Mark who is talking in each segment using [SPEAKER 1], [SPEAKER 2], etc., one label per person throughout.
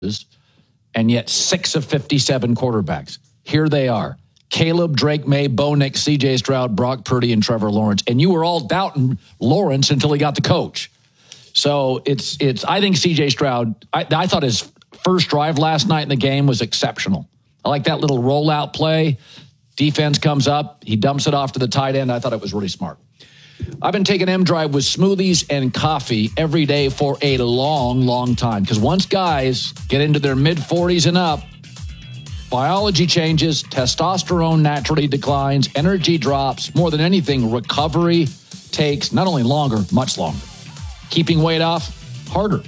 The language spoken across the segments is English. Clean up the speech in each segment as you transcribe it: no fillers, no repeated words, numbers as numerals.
[SPEAKER 1] and yet 6 of 57 quarterbacks. Here they are. Caleb, Drake May, Bo Nix, C.J. Stroud, Brock Purdy, and Trevor Lawrence. And you were all doubting Lawrence until he got the coach. So it's. I think C.J. Stroud, I thought his first drive last night in the game was exceptional. I like that little rollout play. Defense comes up. He dumps it off to the tight end. I thought it was really smart. I've been taking M-Drive with smoothies and coffee every day for a long, long time. Because once guys get into their mid-40s and up, biology changes, testosterone naturally declines, energy drops. More than anything, recovery takes not only longer, much longer. Keeping weight off, harder.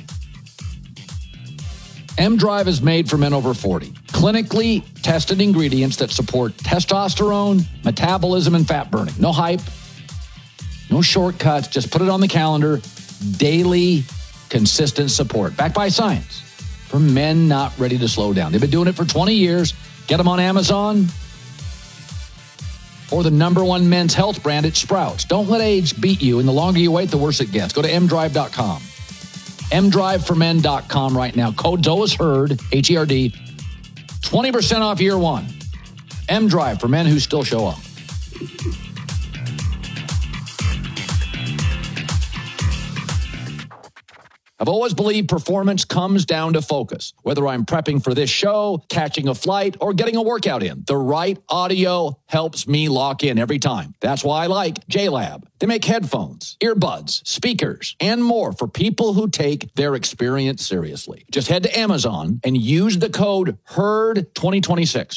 [SPEAKER 1] M-Drive is made for men over 40. Clinically tested ingredients that support testosterone, metabolism, and fat burning. No hype, no shortcuts. Just put it on the calendar. Daily, consistent support. Backed by science. For men not ready to slow down. They've been doing it for 20 years. Get them on Amazon or the #1 men's health brand at Sprouts. Don't let age beat you, and the longer you wait, the worse it gets. Go to mdrive.com. mdriveformen.com right now. Code ZOASHERD, H-E-R-D, 20% off year one. M-Drive for men who still show up. I've always believed performance comes down to focus. Whether I'm prepping for this show, catching a flight, or getting a workout in, the right audio helps me lock in every time. That's why I like JLab. They make headphones, earbuds, speakers, and more for people who take their experience seriously. Just head to Amazon and use the code HERD2026.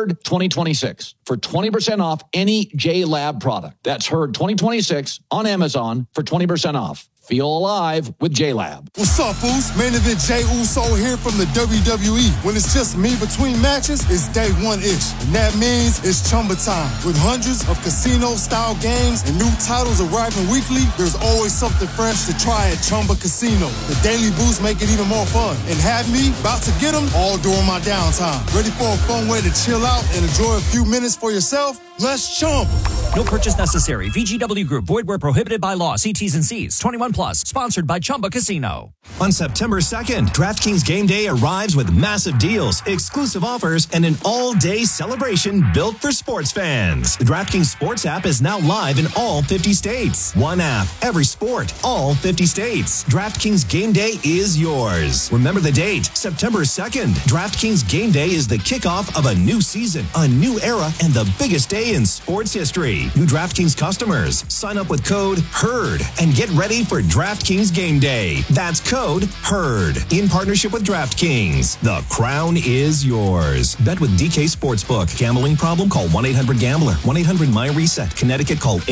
[SPEAKER 1] HERD2026 for 20% off any JLab product. That's HERD2026 on Amazon for 20% off. Feel alive with JLab.
[SPEAKER 2] What's up, fools? Main event Jey Uso here from the WWE. When it's just me between matches, it's day one-ish. And that means it's Chumba time. With hundreds of casino-style games and new titles arriving weekly, there's always something fresh to try at Chumba Casino. The daily boosts make it even more fun. And have me about to get them all during my downtime. Ready for a fun way to chill out and enjoy a few minutes for yourself? Let's Chumba.
[SPEAKER 3] No purchase necessary. VGW Group. Void where prohibited by law. See T's and C's. 21 plus. Sponsored by Chumba Casino.
[SPEAKER 4] On September 2nd, DraftKings Game Day arrives with massive deals, exclusive offers, and an all-day celebration built for sports fans. The DraftKings Sports app is now live in all 50 states. One app, every sport, all 50 states. DraftKings Game Day is yours. Remember the date, September 2nd. DraftKings Game Day is the kickoff of a new season, a new era, and the biggest day in sports history. New DraftKings customers, sign up with code HERD and get ready for DraftKings Game Day. That's code HERD in partnership with DraftKings. The crown is yours. Bet with DK Sportsbook. Gambling problem? Call 1-800-GAMBLER. 1-800-MY-RESET. Connecticut, call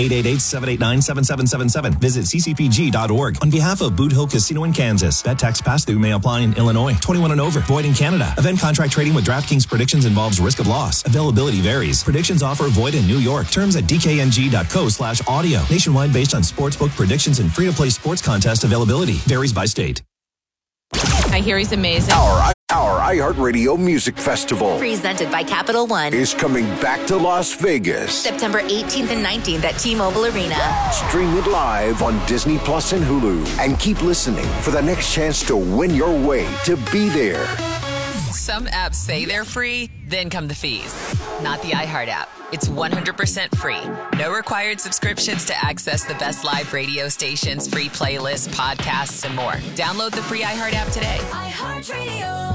[SPEAKER 4] 888-789-7777. Visit ccpg.org. On behalf of Boot Hill Casino in Kansas. Bet tax pass-through may apply in Illinois. 21 and over. Void in Canada. Event contract trading with DraftKings Predictions involves risk of loss. Availability varies. Predictions offer void in New York. Terms at dkng.co/audio. Nationwide based on sportsbook predictions and free-to-play sports contest availability. Varies by state.
[SPEAKER 5] I hear he's amazing.
[SPEAKER 6] Our iHeartRadio Music Festival,
[SPEAKER 7] presented by Capital One,
[SPEAKER 6] is coming back to Las Vegas.
[SPEAKER 7] September 18th and 19th at T-Mobile Arena.
[SPEAKER 6] Stream it live on Disney Plus and Hulu. And keep listening for the next chance to win your way to be there.
[SPEAKER 5] Some apps say they're free, then come the fees. Not the iHeart app. It's 100% free. No required subscriptions to access the best live radio stations, free playlists, podcasts, and more. Download the free iHeart app today.
[SPEAKER 7] iHeartRadio.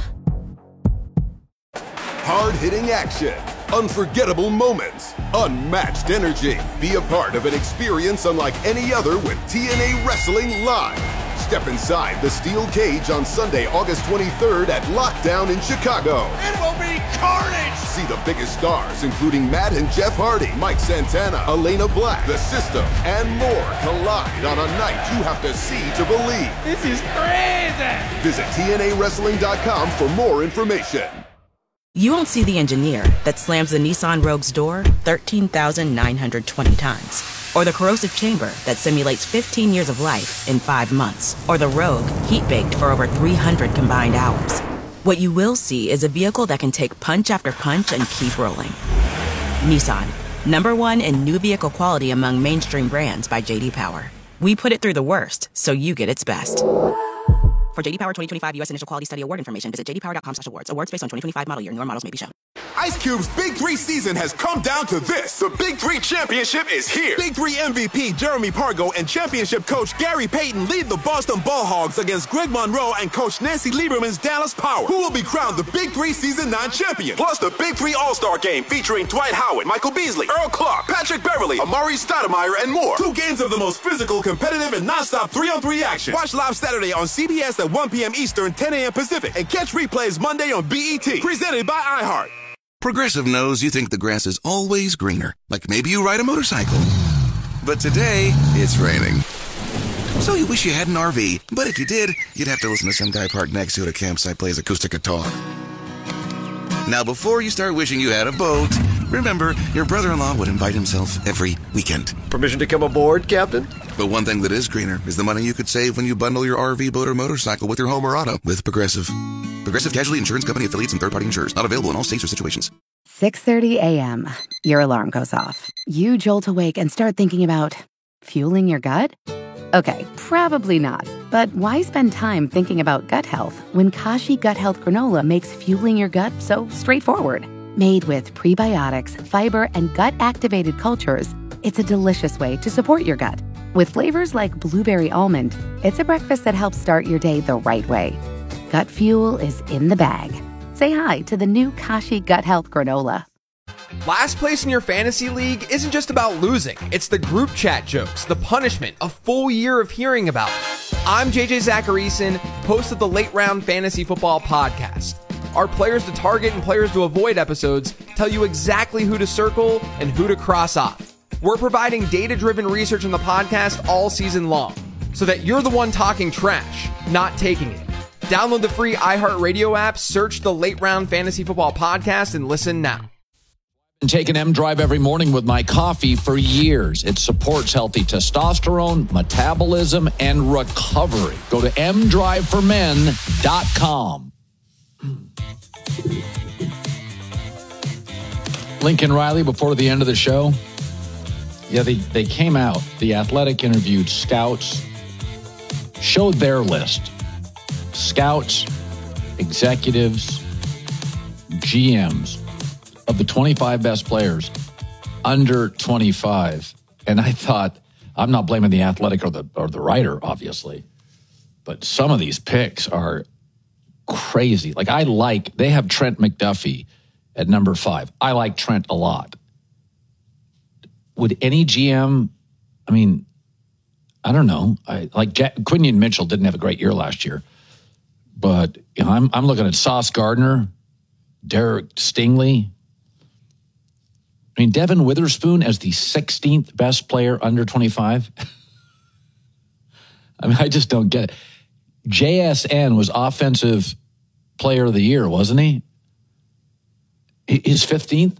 [SPEAKER 8] Hard-hitting action, unforgettable moments, unmatched energy. Be a part of an experience unlike any other with TNA Wrestling Live. Step inside the steel cage on Sunday, August 23rd at Lockdown in Chicago.
[SPEAKER 9] It will be carnage!
[SPEAKER 8] See the biggest stars, including Matt and Jeff Hardy, Mike Santana, Elena Black, The System, and more collide on a night you have to see to believe.
[SPEAKER 9] This is crazy!
[SPEAKER 8] Visit TNAWrestling.com for more information.
[SPEAKER 10] You won't see the engineer that slams the Nissan Rogue's door 13,920 times. Or the corrosive chamber that simulates 15 years of life in 5 months. Or the Rogue heat-baked for over 300 combined hours. What you will see is a vehicle that can take punch after punch and keep rolling. Nissan, #1 in new vehicle quality among mainstream brands by J.D. Power. We put it through the worst, so you get its best. For JD Power 2025 U.S. Initial Quality Study Award information, visit jdpower.com/awards. Awards based on 2025 model year. Newer models may be shown.
[SPEAKER 11] Ice Cube's Big 3 season has come down to this. The Big 3 championship is here. Big 3 MVP Jeremy Pargo and championship coach Gary Payton lead the Boston Ball Hogs against Greg Monroe and coach Nancy Lieberman's Dallas Power, who will be crowned the Big 3 Season 9 champion. Plus the Big 3 All-Star Game featuring Dwight Howard, Michael Beasley, Earl Clark, Patrick Beverly, Amari Stoudemire, and more. 2 games of the most physical, competitive, and nonstop 3-on-3 action. Watch live Saturday on CBS at 1 p.m. Eastern, 10 a.m. Pacific, and catch replays Monday on BET. Presented by iHeart.
[SPEAKER 12] Progressive knows you think the grass is always greener, like maybe you ride a motorcycle. But today, it's raining. So you wish you had an RV, but if you did, you'd have to listen to some guy parked next to it at a campsite plays acoustic guitar. Now, before you start wishing you had a boat, remember, your brother-in-law would invite himself every weekend.
[SPEAKER 13] Permission to come aboard, Captain?
[SPEAKER 12] But one thing that is greener is the money you could save when you bundle your RV, boat, or motorcycle with your home or auto with Progressive. Progressive Casualty Insurance Company affiliates and third-party insurers. Not available in all states or situations.
[SPEAKER 14] 6:30 a.m. Your alarm goes off. You jolt awake and start thinking about fueling your gut? Okay, probably not. But why spend time thinking about gut health when Kashi Gut Health Granola makes fueling your gut so straightforward? Made with prebiotics, fiber, and gut-activated cultures, it's a delicious way to support your gut. With flavors like blueberry almond, it's a breakfast that helps start your day the right way. Gut fuel is in the bag. Say hi to the new Kashi Gut Health Granola.
[SPEAKER 15] Last place in your fantasy league isn't just about losing. It's the group chat jokes, the punishment, a full year of hearing about it. I'm JJ Zacharyson, host of the Late Round Fantasy Football Podcast. Our players to target and players to avoid episodes tell you exactly who to circle and who to cross off. We're providing data-driven research on the podcast all season long, so that you're the one talking trash, not taking it. Download the free iHeartRadio app, search the Late Round Fantasy Football Podcast, and listen now.
[SPEAKER 1] I've taken M-Drive every morning with my coffee for years. It supports healthy testosterone, metabolism, and recovery. Go to mdriveformen.com. Lincoln Riley, before the end of the show, they came out. The Athletic interviewed scouts, showed their list. Scouts, executives, GMs of the 25 best players under 25. And I thought, I'm not blaming the Athletic or the writer, obviously, but some of these picks are crazy. Like they have Trent McDuffie at number 5. I like Trent a lot. Would any GM, I don't know. Quinion Mitchell didn't have a great year last year. But I'm looking at Sauce Gardner, Derek Stingley. Devin Witherspoon as the 16th best player under 25. I just don't get it. JSN was Offensive Player of the Year, wasn't he? His 15th?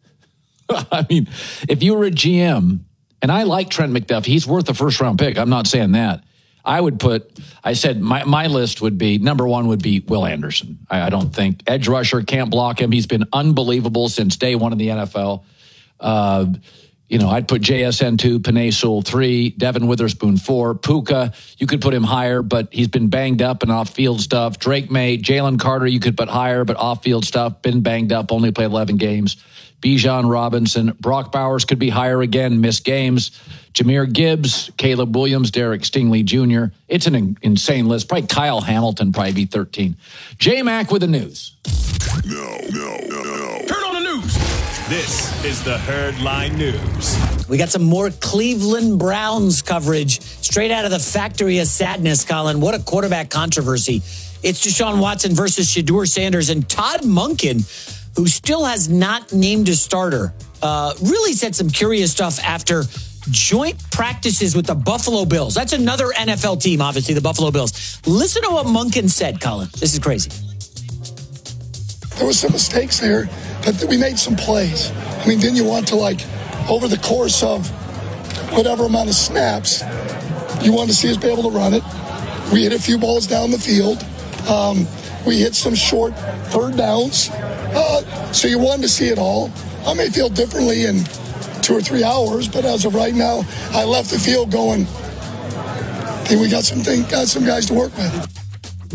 [SPEAKER 1] If you were a GM, and I like Trent McDuffie, he's worth a first-round pick. I'm not saying that. I said my list would be, number 1 would be Will Anderson. I don't think edge rusher, can't block him. He's been unbelievable since day one in the NFL. I'd put JSN 2, Penei Sewell 3, Devin Witherspoon 4, Puka, you could put him higher, but he's been banged up and off-field stuff. Drake May, Jalen Carter, you could put higher, but off-field stuff, been banged up, only played 11 games. Bijan Robinson, Brock Bowers could be higher again, missed games. Jahmyr Gibbs, Caleb Williams, Derek Stingley Jr. It's an insane list. Probably Kyle Hamilton, probably be 13. J-Mac with the news.
[SPEAKER 16] No. Turn on the news. This is the Herdline News.
[SPEAKER 17] We got some more Cleveland Browns coverage straight out of the factory of sadness, Colin. What a quarterback controversy. It's Deshaun Watson versus Shedeur Sanders, and Todd Monken, who still has not named a starter, really said some curious stuff after joint practices with the Buffalo Bills. That's another NFL team, obviously, the Buffalo Bills. Listen to what Monken said, Colin. This is crazy.
[SPEAKER 18] There were some mistakes there, but we made some plays. Then you want to, over the course of whatever amount of snaps, you want to see us be able to run it. We hit a few balls down the field. We hit some short third downs. So you wanted to see it all. I may feel differently in 2 or 3 hours, but as of right now, I left the field going, I think we got some guys to work with.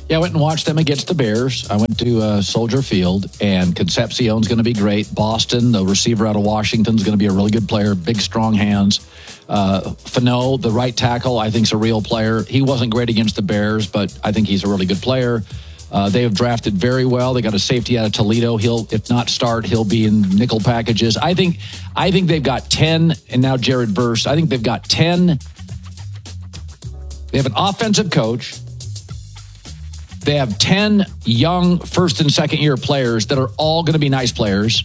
[SPEAKER 1] Yeah, I went and watched them against the Bears. I went to Soldier Field, and Concepcion's going to be great. Boston, the receiver out of Washington, is going to be a really good player. Big, strong hands. Fano, the right tackle, I think is a real player. He wasn't great against the Bears, but I think he's a really good player. They have drafted very well. They got a safety out of Toledo. He'll, if not start, he'll be in nickel packages. I think they've got 10, and now Jared Verse. I think they've got 10. They have an offensive coach. They have 10 young first and second year players that are all going to be nice players.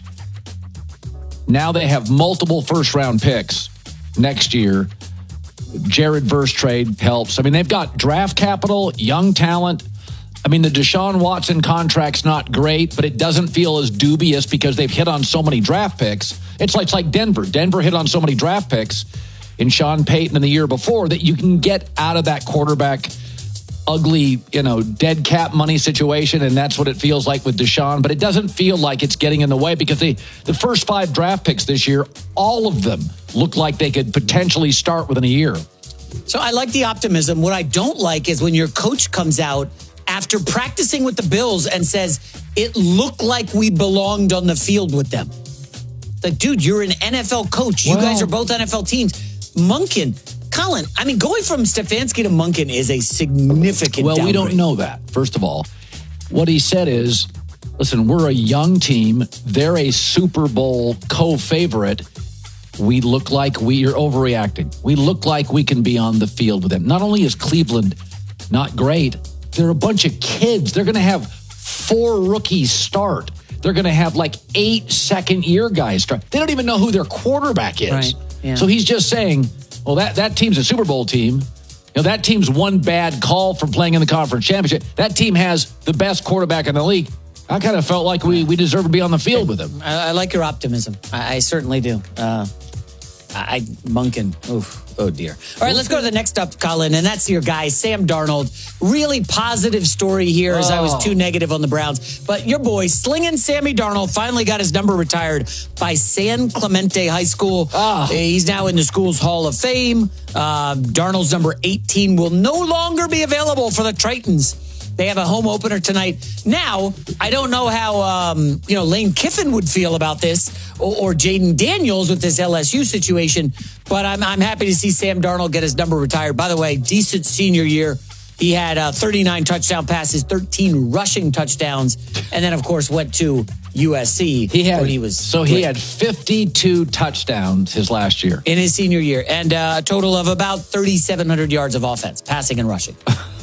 [SPEAKER 1] Now they have multiple first round picks next year. Jared Verse trade helps. I mean, they've got draft capital, young talent. I mean, the Deshaun Watson contract's not great, but it doesn't feel as dubious because they've hit on so many draft picks. It's like Denver. Denver hit on so many draft picks in Sean Payton in the year before that you can get out of that quarterback ugly, dead cap money situation, and that's what it feels like with Deshaun. But it doesn't feel like it's getting in the way because the first 5 draft picks this year, all of them look like they could potentially start within a year.
[SPEAKER 17] So I like the optimism. What I don't like is when your coach comes out after practicing with the Bills and says, it looked like we belonged on the field with them. Like, dude, you're an NFL coach. You guys are both NFL teams. Monken, Colin, I mean, going from Stefanski to Monken is a significant
[SPEAKER 1] Well, we
[SPEAKER 17] downgrade.
[SPEAKER 1] don't know that, first of all. What he said is, listen, we're a young team. They're a Super Bowl co-favorite. We look like we are overreacting. We look like we can be on the field with them. Not only is Cleveland not great, they're a bunch of kids. They're going to have 4 rookies start. They're going to have like 8 second-year guys start. They don't even know who their quarterback is.
[SPEAKER 17] Right. Yeah.
[SPEAKER 1] So he's just saying, well, that team's a Super Bowl team. That team's one bad call from playing in the conference championship. That team has the best quarterback in the league. I kind of felt like we deserve to be on the field with him.
[SPEAKER 17] I like your optimism. I certainly do. Monken. Oh, dear. All right, let's go to the next up, Colin, and that's your guy, Sam Darnold. Really positive story here as I was too negative on the Browns. But your boy, Slingin' Sammy Darnold, finally got his number retired by San Clemente High School. He's now in the school's Hall of Fame. Darnold's number 18 will no longer be available for the Tritons. They have a home opener tonight. Now, I don't know how Lane Kiffin would feel about this or Jaden Daniels with this LSU situation, but I'm happy to see Sam Darnold get his number retired. By the way, decent senior year. He had 39 touchdown passes, 13 rushing touchdowns, and then, of course, went to USC. He had 52 touchdowns his last year. In his senior year, and a total of about 3,700 yards of offense, passing and rushing.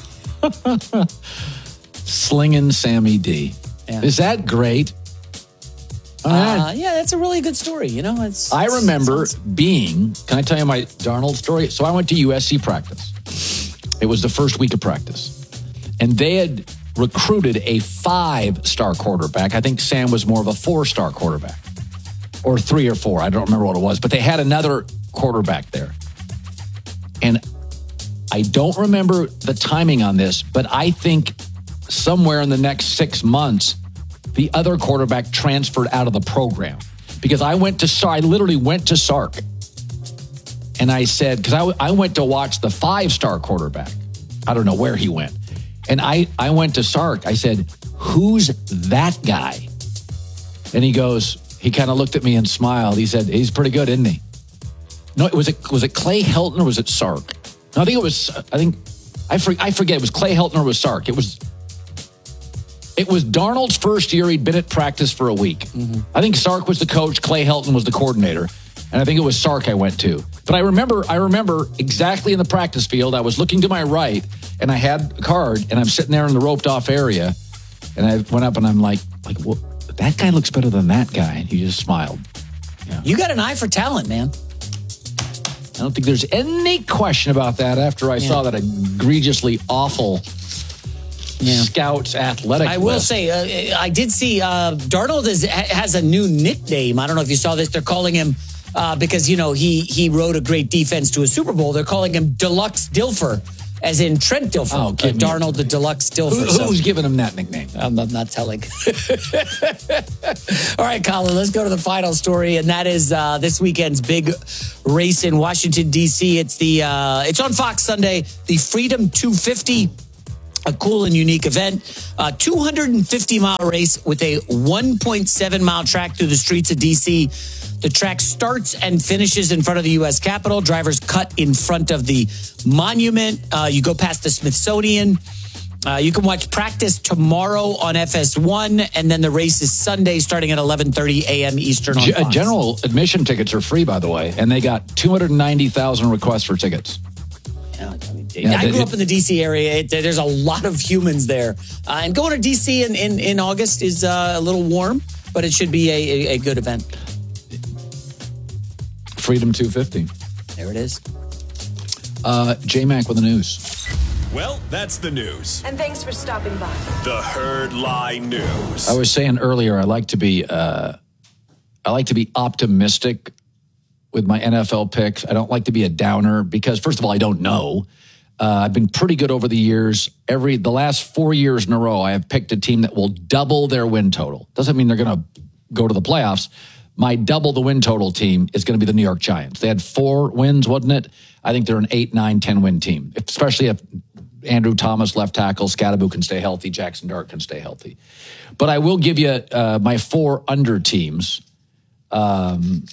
[SPEAKER 1] Slinging Sammy D.
[SPEAKER 17] Yeah.
[SPEAKER 1] Is that great?
[SPEAKER 17] Yeah, that's a really good story.
[SPEAKER 1] I remember can I tell you my Darnold story? So I went to USC practice. It was the first week of practice. And they had recruited a 5-star quarterback. I think Sam was more of a 4-star quarterback. Or 3 or 4. I don't remember what it was. But they had another quarterback there. And I don't remember the timing on this, but I think somewhere in the next 6 months, the other quarterback transferred out of the program. Because I literally went to Sark. And I said, because I went to watch the 5-star quarterback. I don't know where he went. And I went to Sark. I said, who's that guy? And he kind of looked at me and smiled. He said, he's pretty good, isn't he? No, was it Clay Helton or was it Sark? No, I forget. It was Clay Helton or it was Sark. It was Darnold's first year. He'd been at practice for a week. Mm-hmm. I think Sark was the coach. Clay Helton was the coordinator. And I think it was Sark I went to. But I remember exactly in the practice field, I was looking to my right and I had a card and I'm sitting there in the roped off area. And I went up and I'm like, well, that guy looks better than that guy. And he just smiled. Yeah.
[SPEAKER 17] You got an eye for talent, man.
[SPEAKER 1] I don't think there's any question about that after I saw that egregiously awful Scouts athletic
[SPEAKER 17] I will
[SPEAKER 1] list.
[SPEAKER 17] say, I did see Darnold has a new nickname. I don't know if you saw this. They're calling him, because, he rode a great defense to a Super Bowl. They're calling him Deluxe Dilfer, as in Trent Dilfer. Darnold, the Deluxe Dilfer.
[SPEAKER 1] Who's giving him that nickname?
[SPEAKER 17] I'm not telling. All right, Colin, let's go to the final story, and that is this weekend's big race in Washington, D.C. It's on Fox Sunday, the Freedom 250. a cool and unique event. 250-mile race with a 1.7-mile track through the streets of D.C. The track starts and finishes in front of the U.S. Capitol. Drivers cut in front of the monument. You go past the Smithsonian. You can watch practice tomorrow on FS1, and then the race is Sunday starting at 11:30 a.m. Eastern on Fox.
[SPEAKER 1] General admission tickets are free, by the way, and they got 290,000 requests for tickets.
[SPEAKER 17] I grew up in the D.C. area. There's a lot of humans there. And going to D.C. in August is a little warm, but it should be a good event.
[SPEAKER 1] Freedom 250.
[SPEAKER 17] There it is.
[SPEAKER 1] J-Mac with the news.
[SPEAKER 16] Well, that's the news.
[SPEAKER 19] And thanks for stopping by.
[SPEAKER 16] The Herd Lie News.
[SPEAKER 1] I was saying earlier, I like to be optimistic with my NFL picks. I don't like to be a downer because, first of all, I don't know. I've been pretty good over the years. The last 4 years in a row, I have picked a team that will double their win total. Doesn't mean they're going to go to the playoffs. My double the win total team is going to be the New York Giants. They had 4 wins, wasn't it? I think they're an 8, 9, 10 win team, especially if Andrew Thomas, left tackle, Scatterbo can stay healthy, Jackson Dart can stay healthy. But I will give you my 4 under teams. Being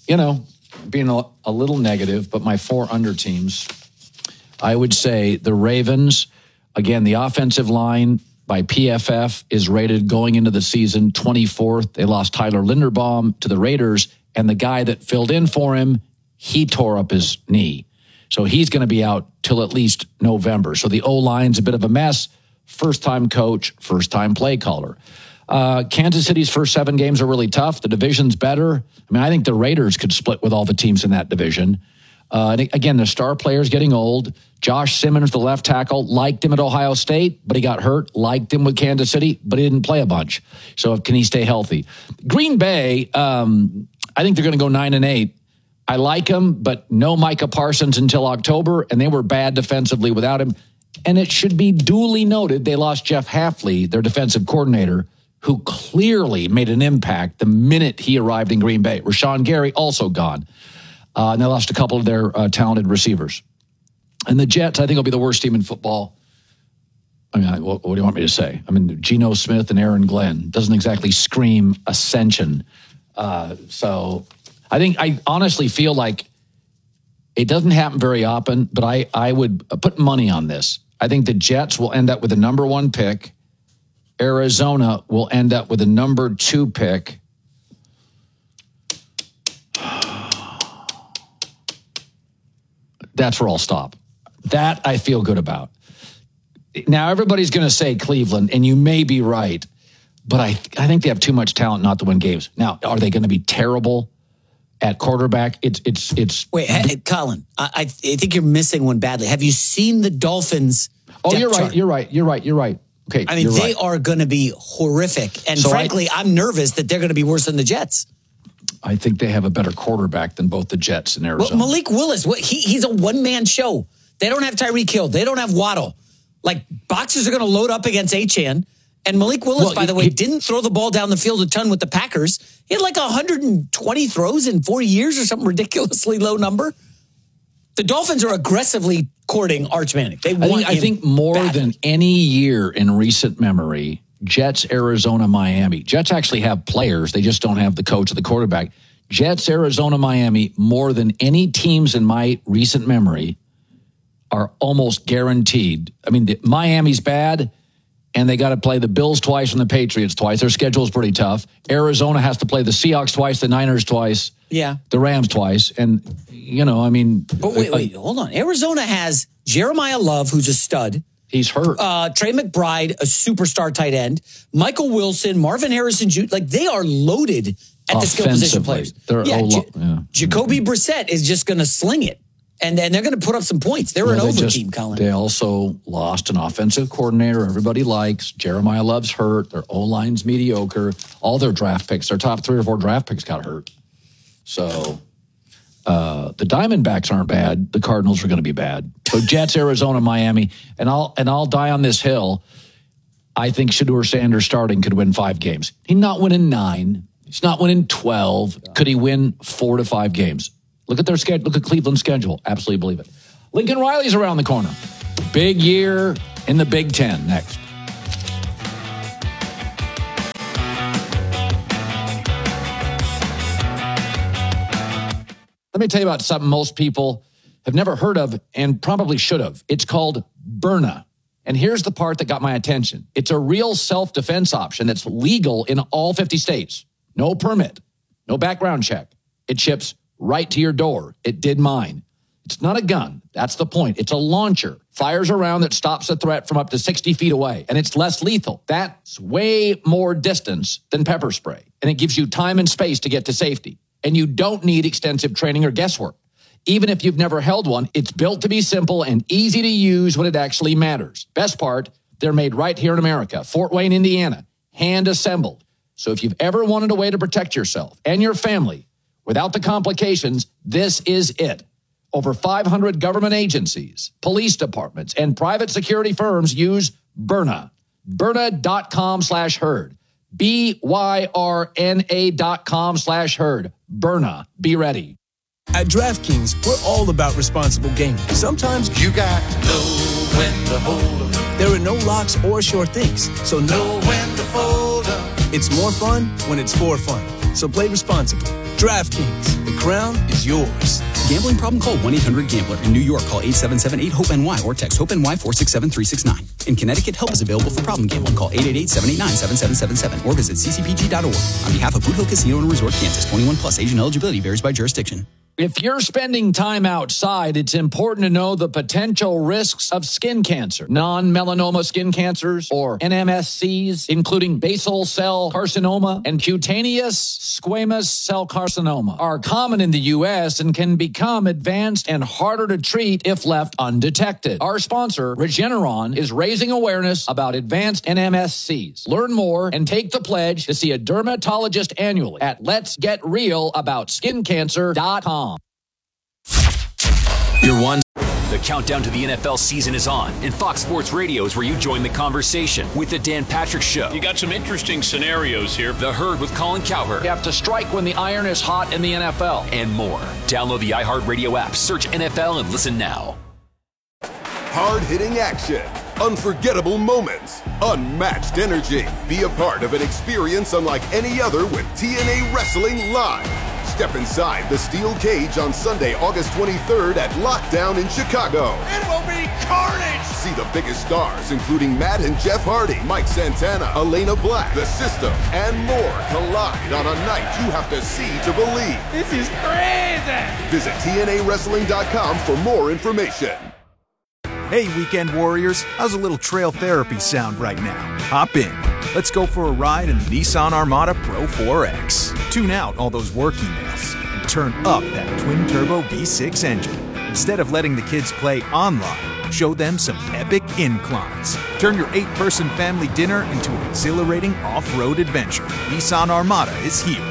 [SPEAKER 1] a little negative, but my 4 under teams, I would say the Ravens, again, the offensive line by PFF is rated going into the season 24th. They lost Tyler Linderbaum to the Raiders, and the guy that filled in for him, he tore up his knee. So he's going to be out till at least November. So the O-line's a bit of a mess. First-time coach, first-time play caller. Kansas City's first 7 games are really tough. The division's better. I mean, I think the Raiders could split with all the teams in that division. And again, the star player's getting old. Josh Simmons, the left tackle, liked him at Ohio State, but he got hurt. Liked him with Kansas City, but he didn't play a bunch. So can he stay healthy? Green Bay, I think they're going to go 9-8. I like him, but no Micah Parsons until October, and they were bad defensively without him. And it should be duly noted, they lost Jeff Hafley, their defensive coordinator, who clearly made an impact the minute he arrived in Green Bay. Rashawn Gary also gone. And they lost a couple of their talented receivers. And the Jets, I think, will be the worst team in football. I mean, what do you want me to say? I mean, Geno Smith and Aaron Glenn doesn't exactly scream ascension. So I honestly feel like it doesn't happen very often, but I would put money on this. I think the Jets will end up with the number 1 pick. Arizona will end up with a number 2 pick. That's where I'll stop. That I feel good about. Now, everybody's going to say Cleveland, and you may be right, but I think they have too much talent not to win games. Now, are they going to be terrible at quarterback? It's.
[SPEAKER 17] Wait, hey, Colin, I think you're missing one badly. Have you seen the Dolphins?
[SPEAKER 1] Oh, you're right. You're right. Okay,
[SPEAKER 17] I mean, they are going to be horrific. And so frankly, I'm nervous that they're going to be worse than the Jets.
[SPEAKER 1] I think they have a better quarterback than both the Jets and Arizona.
[SPEAKER 17] Well, Malik Willis, he's a one-man show. They don't have Tyreek Hill. They don't have Waddle. Like, boxers are going to load up against Achane. And Malik Willis, by the way, didn't throw the ball down the field a ton with the Packers. He had like 120 throws in 4 years or something ridiculously low number. The Dolphins are aggressively courting Arch Manning.
[SPEAKER 1] I think more than any year in recent memory, Jets, Arizona, Miami. Jets actually have players. They just don't have the coach or the quarterback. Jets, Arizona, Miami, more than any teams in my recent memory are almost guaranteed. I mean, Miami's bad, and they got to play the Bills twice and the Patriots twice. Their schedule is pretty tough. Arizona has to play the Seahawks twice, the Niners twice, the Rams twice. And, But
[SPEAKER 17] wait, hold on. Arizona has Jeremiah Love, who's a stud.
[SPEAKER 1] He's hurt.
[SPEAKER 17] Trey McBride, a superstar tight end. Michael Wilson, Marvin Harrison Jr. Like, they are loaded at the skill position players. Jacoby Brissett is just going to sling it. And then they're going to put up some points. They're an over team, Colin.
[SPEAKER 1] They also lost an offensive coordinator everybody likes. Jeremiah Love's hurt. Their O-line's mediocre. All their draft picks, their top 3 or 4 draft picks got hurt. So the Diamondbacks aren't bad. The Cardinals are going to be bad. So Jets, Arizona, Miami. And I'll die on this hill. I think Shedeur Sanders starting could win 5 games. He's not winning 9. He's not winning 12. Could he win 4 to 5 games? Look at their schedule. Look at Cleveland's schedule. Absolutely believe it. Lincoln Riley's around the corner. Big year. in the Big Ten next. Let me tell you about something most people have never heard of and probably should have. It's called Byrna. And here's the part that got my attention. It's a real self-defense option that's legal in all 50 states. No permit, no background check. It ships right to your door. It did mine. It's not a gun. That's the point. It's a launcher. Fires a round that stops a threat from up to 60 feet away. And it's less lethal. That's way more distance than pepper spray. And it gives you time and space to get to safety. And you don't need extensive training or guesswork. Even if you've never held one, it's built to be simple and easy to use when it actually matters. Best part, they're made right here in America, Fort Wayne, Indiana, hand assembled. So if you've ever wanted a way to protect yourself and your family without the complications, this is it. Over 500 government agencies, police departments, and private security firms use Byrna. Byrna.com/herd. BYRNA.com/herd. Byrna. Be ready.
[SPEAKER 19] At DraftKings, we're all about responsible gaming. Sometimes you got to know when to hold up. There are no locks or sure things, so know when to fold up. It's more fun when it's for fun. So play responsibly. DraftKings, the crown is yours.
[SPEAKER 20] Gambling problem? Call 1-800-GAMBLER. In New York, call 877-8-HOPE-NY or text HOPE-NY 467-369. In Connecticut, help is available for problem gambling. Call 888-789-7777 or visit ccpg.org. On behalf of Boot Hill Casino and Resort, Kansas, 21 plus. Age and eligibility varies by jurisdiction.
[SPEAKER 1] If you're spending time outside, it's important to know the potential risks of skin cancer. Non-melanoma skin cancers, or NMSCs, including basal cell carcinoma and cutaneous squamous cell carcinoma, are common in the U.S. and can become advanced and harder to treat if left undetected. Our sponsor, Regeneron, is raising awareness about advanced NMSCs. Learn more and take the pledge to see a dermatologist annually at letsgetrealaboutSkinCancer.com.
[SPEAKER 21] Your one. The countdown to the NFL season is on, and Fox Sports Radio is where you join the conversation with the Dan Patrick Show.
[SPEAKER 22] You got some interesting scenarios here.
[SPEAKER 21] The Herd with Colin Cowherd.
[SPEAKER 1] You have to strike when the iron is hot in the NFL.
[SPEAKER 21] And more. Download the iHeartRadio app, search NFL, and listen now.
[SPEAKER 8] Hard-hitting action, unforgettable moments, unmatched energy. Be a part of an experience unlike any other with TNA Wrestling Live. Step inside the steel cage on Sunday, August 23rd at Lockdown in Chicago.
[SPEAKER 9] It will be carnage!
[SPEAKER 8] See the biggest stars, including Matt and Jeff Hardy, Mike Santana, Elena Black, The System, and more collide on a night you have to see to believe.
[SPEAKER 9] This is crazy!
[SPEAKER 8] Visit TNAWrestling.com for more information.
[SPEAKER 23] Hey, Weekend Warriors, how's a little trail therapy sound right now? Hop in. Let's go for a ride in the Nissan Armada Pro 4X. Tune out all those work emails and turn up that twin-turbo V6 engine. Instead of letting the kids play online, show them some epic inclines. Turn your 8-person family dinner into an exhilarating off-road adventure. Nissan Armada is here.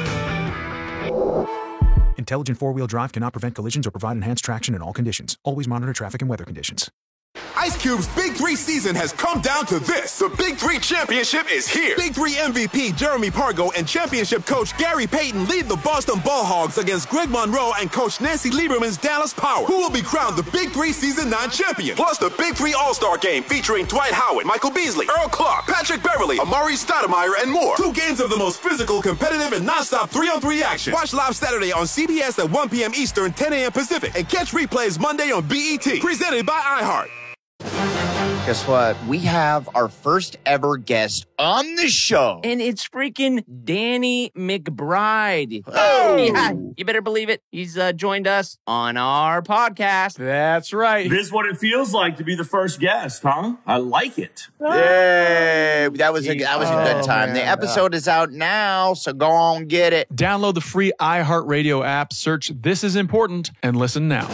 [SPEAKER 23] Intelligent four-wheel drive cannot prevent collisions or provide enhanced traction in all conditions. Always monitor traffic and weather conditions.
[SPEAKER 11] Ice Cube's Big 3 season has come down to this. The Big 3 Championship is here. Big 3 MVP Jeremy Pargo and championship coach Gary Payton lead the Boston Ball Hogs against Greg Monroe and coach Nancy Lieberman's Dallas Power, who will be crowned the Big 3 Season 9 champion. Plus the Big 3 All-Star Game featuring Dwight Howard, Michael Beasley, Earl Clark, Patrick Beverly, Amari Stoudemire, and more. 2 games of the most physical, competitive, and non-stop 3-on-3 action. Watch live Saturday on CBS at 1 p.m. Eastern, 10 a.m. Pacific, and catch replays Monday on BET. Presented by iHeart.
[SPEAKER 24] Guess what? We have our first ever guest on the show.
[SPEAKER 25] And it's freaking Danny McBride.
[SPEAKER 24] Oh!
[SPEAKER 25] Yeah, you better believe it. He's joined us on our podcast.
[SPEAKER 23] That's right.
[SPEAKER 22] This is what it feels like to be the first guest, huh? I like it.
[SPEAKER 24] Yay! That was a good time.
[SPEAKER 23] Man.
[SPEAKER 24] The episode is out now, so go on get it.
[SPEAKER 26] Download the free iHeartRadio app, search This Is Important, and listen now.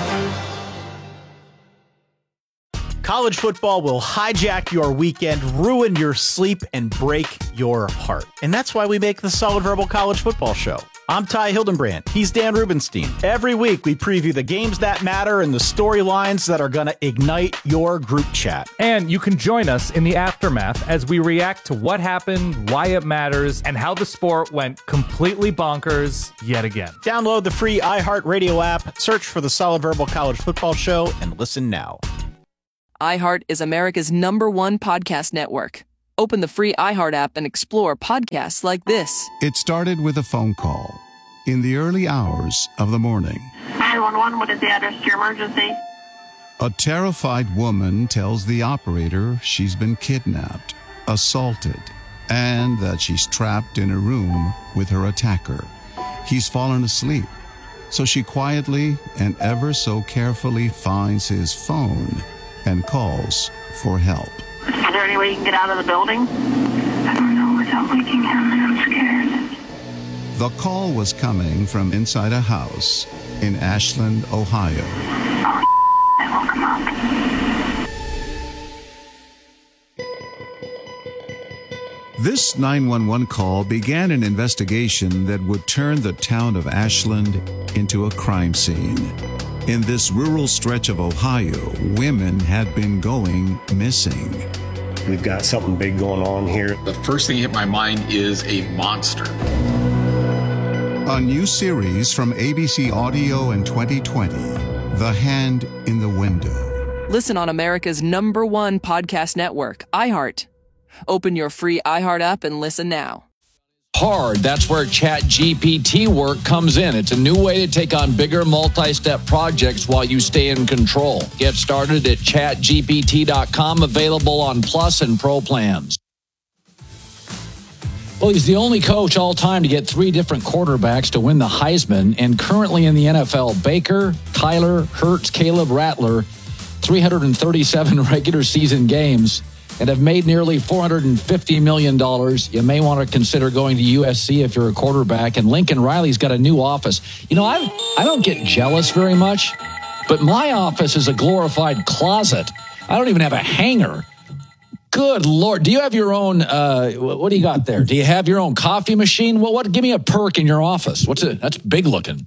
[SPEAKER 27] College football will hijack your weekend, ruin your sleep, and break your heart. And that's why we make the Solid Verbal College Football Show. I'm Ty Hildenbrand. He's Dan Rubenstein. Every week, we preview the games that matter and the storylines that are going to ignite your group chat.
[SPEAKER 28] And you can join us in the aftermath as we react to what happened, why it matters, and how the sport went completely bonkers yet again.
[SPEAKER 27] Download the free iHeartRadio app, search for the Solid Verbal College Football Show, and listen now.
[SPEAKER 2] iHeart is America's #1 podcast network. Open the free iHeart app and explore podcasts like this.
[SPEAKER 3] It started with a phone call in the early hours of the morning.
[SPEAKER 4] 911, what is the address to your emergency?
[SPEAKER 3] A terrified woman tells the operator she's been kidnapped, assaulted, and that she's trapped in a room with her attacker. He's fallen asleep, so she quietly and ever so carefully finds his phone and calls for help.
[SPEAKER 4] Is there any way you can get out of the building? I don't know without waking him, and I'm scared.
[SPEAKER 3] The call was coming from inside a house in Ashland, Ohio.
[SPEAKER 4] Oh, I woke him up.
[SPEAKER 3] This 911 call began an investigation that would turn the town of Ashland into a crime scene. In this rural stretch of Ohio, women had been going missing.
[SPEAKER 5] We've got something big going on here.
[SPEAKER 6] The first thing that hit my mind is a monster.
[SPEAKER 3] A new series from ABC Audio in 2020, The Hand in the Window.
[SPEAKER 2] Listen on America's #1 podcast network, iHeart. Open your free iHeart app and listen now.
[SPEAKER 1] Hard, that's where ChatGPT work comes in. It's a new way to take on bigger multi-step projects while you stay in control. Get started at chatgpt.com, available on Plus and Pro plans. Well, he's the only coach all time to get 3 different quarterbacks to win the Heisman, and currently in the NFL, Baker, Kyler, Hurts, Caleb, Rattler, 337 regular season games, and have made nearly $450 million. You may want to consider going to USC if you're a quarterback. And Lincoln Riley's got a new office. You know, I don't get jealous very much, but my office is a glorified closet. I don't even have a hanger. Good Lord. Do you have your own, what do you got there? Do you have your own coffee machine? What? Give me a perk in your office. What's it? That's big looking.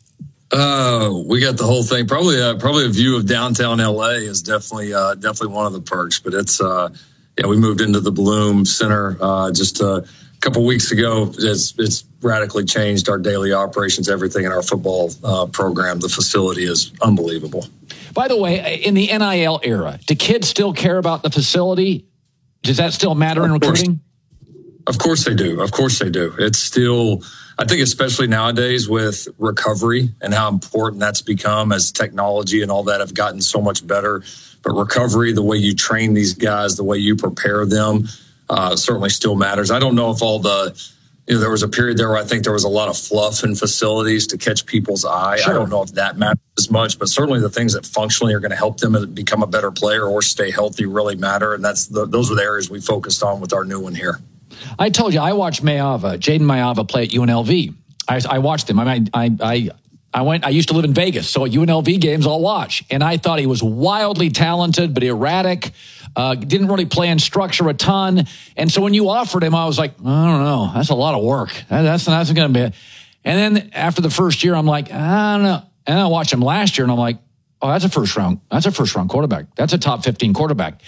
[SPEAKER 7] We got the whole thing. Probably a view of downtown LA is definitely one of the perks. But it's we moved into the Bloom Center just a couple weeks ago. It's radically changed our daily operations, everything in our football program. The facility is unbelievable. By the way, in the NIL era, do kids still care about the facility? Does that still matter in recruiting? Of course they do. Of course they do. It's still, I think, especially nowadays with recovery and how important that's become as technology and all that have gotten so much better. But recovery, the way you train these guys, the way you prepare them, certainly still matters. I don't know if all there was a period there where I think there was a lot of fluff in facilities to catch people's eye. Sure. I don't know if that matters as much, but certainly the things that functionally are going to help them become a better player or stay healthy really matter. And those are the areas we focused on with our new one here. I told you, I watched Jaden Mayava play at UNLV. I watched him. I used to live in Vegas, so at UNLV games I'll watch. And I thought he was wildly talented, but erratic. Didn't really play in structure a ton. And so when you offered him, I was like, I don't know. That's a lot of work. That's going to be it. And then after the first year, I'm like, I don't know. And I watched him last year, and I'm like, oh, that's a first round quarterback. That's a top 15 quarterback.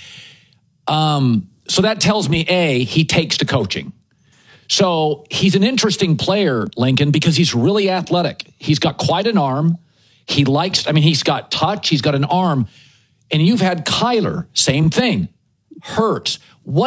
[SPEAKER 7] So that tells me, A, he takes to coaching. So he's an interesting player, Lincoln, because he's really athletic. He's got quite an arm. He's got touch. He's got an arm. And you've had Kyler, same thing. Hurts.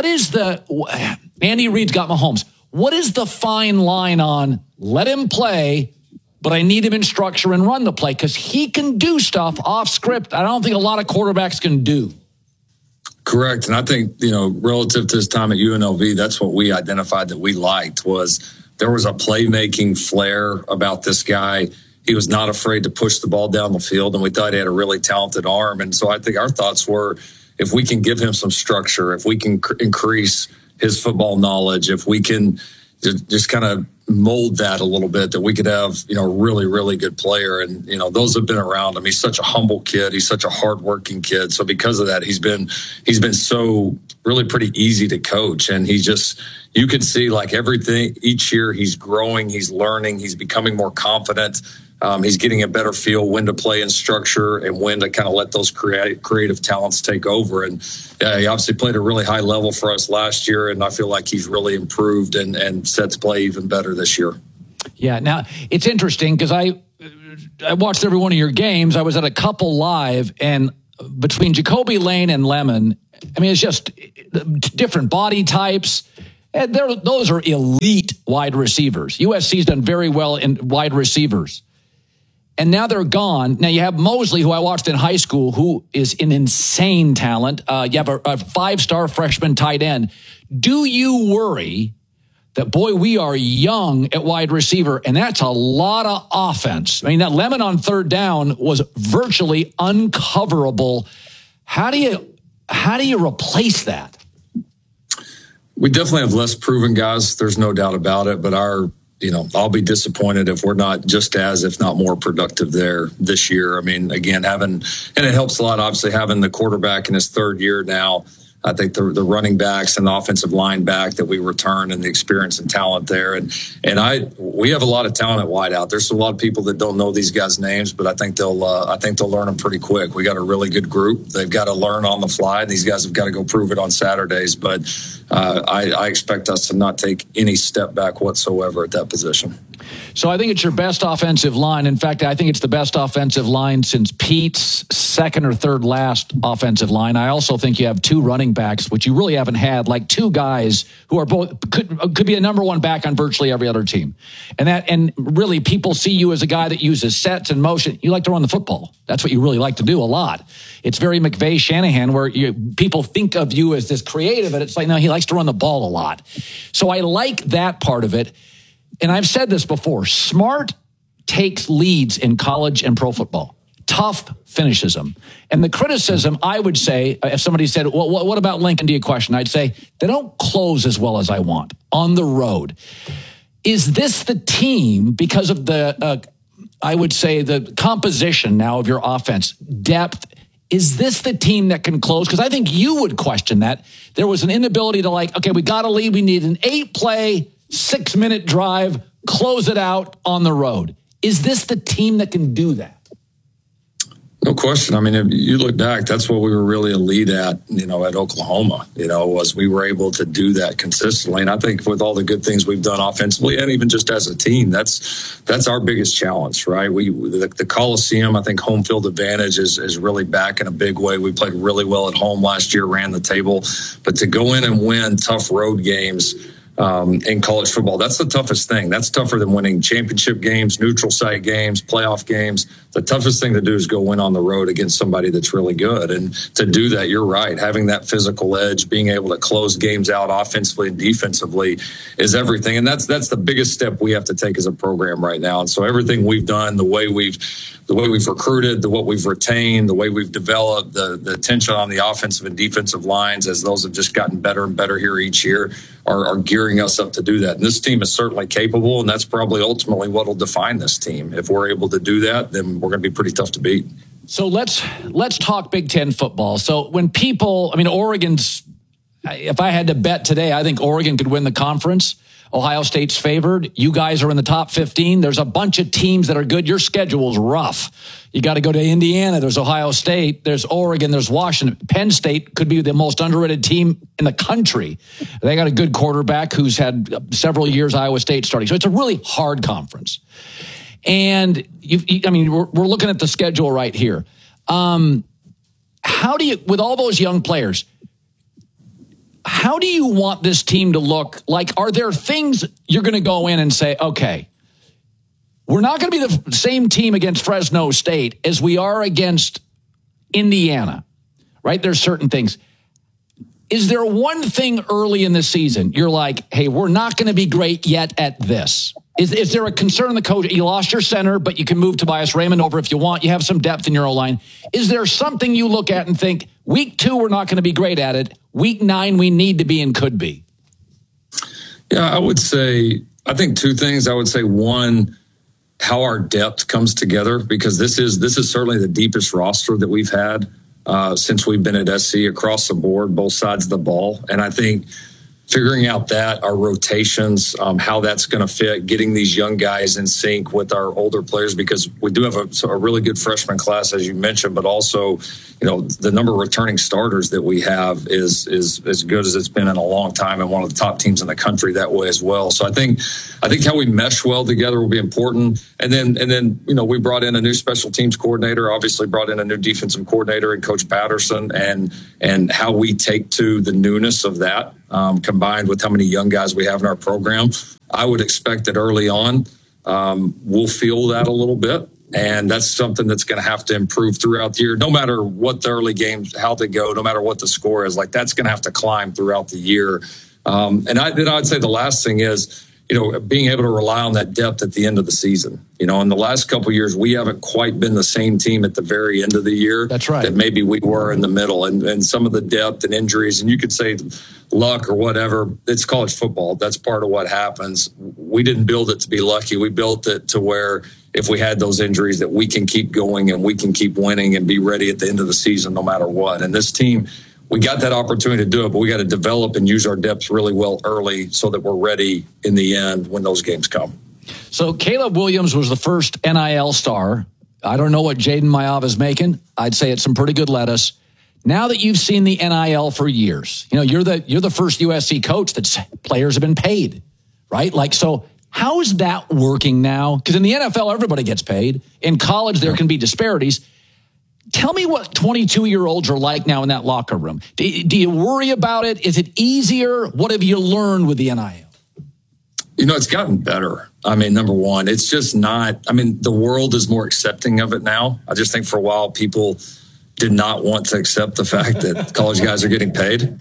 [SPEAKER 7] Andy Reid's got Mahomes. What is the fine line on let him play, but I need him in structure and run the play? Because he can do stuff off script I don't think a lot of quarterbacks can do. Correct. And I think, relative to his time at UNLV, that's what we identified that we liked was there was a playmaking flair about this guy. He was not afraid to push the ball down the field, and we thought he had a really talented arm. And so I think our thoughts were if we can give him some structure, if we can increase his football knowledge, if we can just kind of mold that a little bit, that we could have, a really, really good player. And, those have been around him. He's such a humble kid. He's such a hardworking kid. So because of that, he's been so really pretty easy to coach. And you can see like everything each year he's growing, he's learning, he's becoming more confident. He's getting a better feel when to play in structure and when to kind of let those creative talents take over. And he obviously played a really high level for us last year, and I feel like he's really improved and set to play even better this year. Yeah, now it's interesting because I watched every one of your games. I was at a couple live, and
[SPEAKER 1] between Jacoby Lane and Lemon, I mean, it's just different body types. And those are elite wide receivers. USC's done very well in wide receivers. And now they're gone. Now you have Mosley, who I watched in high school, who is an insane talent. You have a 5-star freshman tight end. Do you worry that, boy, we are young at wide receiver, and that's a lot of offense? I mean, that Lemon on third down was virtually uncoverable. How do you replace that?
[SPEAKER 7] We definitely have less proven guys. There's no doubt about it. But I'll be disappointed if we're not just as, if not more productive there this year. I mean, again, and it helps a lot, obviously, having the quarterback in his third year now. I think the running backs and the offensive line back that we return and the experience and talent there. We have a lot of talent at wideout. There's a lot of people that don't know these guys' names, but I think they'll learn them pretty quick. We got a really good group. They've got to learn on the fly. These guys have got to go prove it on Saturdays. But I expect us to not take any step back whatsoever at that position.
[SPEAKER 1] So I think it's your best offensive line. In fact, I think it's the best offensive line since Pete's second or third last offensive line. I also think you have two running backs, which you really haven't had, like two guys who are both could be a number one back on virtually every other team. And really, people see you as a guy that uses sets and motion. You like to run the football. That's what you really like to do a lot. It's very McVay Shanahan, where people think of you as this creative, and it's like, no, he likes to run the ball a lot. So I like that part of it. And I've said this before, Smart takes leads in college and pro football. Tough finishes them. And the criticism, I would say, if somebody said, well, what about Lincoln, do you question? I'd say, they don't close as well as I want on the road. Is this the team, because of the, I would say, the composition now of your offense, depth, is this the team that can close? Because I think you would question that. There was an inability to okay, we got a lead. We need an 8-play, 6-minute drive, close it out on the road. Is this the team that can do that?
[SPEAKER 7] No question. I mean, if you look back, that's what we were really elite at, at Oklahoma, was we were able to do that consistently. And I think with all the good things we've done offensively and even just as a team, that's our biggest challenge, right? The Coliseum, I think home field advantage is really back in a big way. We played really well at home last year, ran the table, but to go in and win tough road games in college football, that's the toughest thing. That's tougher than winning championship games, neutral site games, playoff games. The toughest thing to do is go win on the road against somebody that's really good. And to do that, you're right. Having that physical edge, being able to close games out offensively and defensively is everything. And that's the biggest step we have to take as a program right now. And so everything we've done, the way we've recruited, what we've retained, the way we've developed, the attention on the offensive and defensive lines, as those have just gotten better and better here each year, are gearing us up to do that. And this team is certainly capable, and that's probably ultimately what will define this team. If we're able to do that, then we're going to be pretty tough to beat.
[SPEAKER 1] So let's talk Big Ten football. So when Oregon's, if I had to bet today, I think Oregon could win the conference. Ohio State's favored. You guys are in the top 15. There's a bunch of teams that are good. Your schedule's rough. You got to go to Indiana. There's Ohio State. There's Oregon. There's Washington. Penn State could be the most underrated team in the country. They got a good quarterback who's had several years Iowa State starting. So it's a really hard conference. And we're looking at the schedule right here. How do you, with all those young players, how do you want this team to look? Like, are there things you're going to go in and say, okay, we're not going to be the same team against Fresno State as we are against Indiana, right? There's certain things. Is there one thing early in the season you're like, hey, we're not going to be great yet at this? Is there a concern in the coach? You lost your center, but you can move Tobias Raymond over if you want. You have some depth in your O-line. Is there something you look at and think, week 2, we're not going to be great at it. Week 9, we need to be and could be?
[SPEAKER 7] Yeah, I think 2 things. I would say, one, how our depth comes together, because this is certainly the deepest roster that we've had since we've been at SC across the board, both sides of the ball. And I think figuring out that our rotations, how that's going to fit, getting these young guys in sync with our older players, because we do have a really good freshman class, as you mentioned, but also, the number of returning starters that we have is as good as it's been in a long time, and one of the top teams in the country that way as well. So I think how we mesh well together will be important. And then we brought in a new special teams coordinator, obviously brought in a new defensive coordinator and Coach Patterson, and how we take to the newness of that, combined with how many young guys we have in our program. I would expect that early on, we'll feel that a little bit. And that's something that's going to have to improve throughout the year, no matter what the early games, how they go, no matter what the score is. Like, that's going to have to climb throughout the year. And I'd say the last thing is, being able to rely on that depth at the end of the season. In the last couple of years, we haven't quite been the same team at the very end of the year.
[SPEAKER 1] That's right.
[SPEAKER 7] That maybe we were in the middle. And some of the depth and injuries, and you could say luck or whatever, it's college football. That's part of what happens. We didn't build it to be lucky. We built it to where if we had those injuries, that we can keep going and we can keep winning and be ready at the end of the season no matter what. And this team, we got that opportunity to do it, but we got to develop and use our depth really well early so that we're ready in the end when those games come.
[SPEAKER 1] So Caleb Williams was the first NIL star. I don't know what Jaden Mayav is making. I'd say it's some pretty good lettuce. Now that you've seen the NIL for years, you're the first USC coach that players have been paid, right? Like, so how is that working now? Because in the NFL, everybody gets paid. In college, there can be disparities. Tell me what 22-year-olds are like now in that locker room. Do you worry about it? Is it easier? What have you learned with the NIL?
[SPEAKER 7] It's gotten better. I mean, number one, it's just not, the world is more accepting of it now. I just think for a while, people did not want to accept the fact that college guys are getting paid.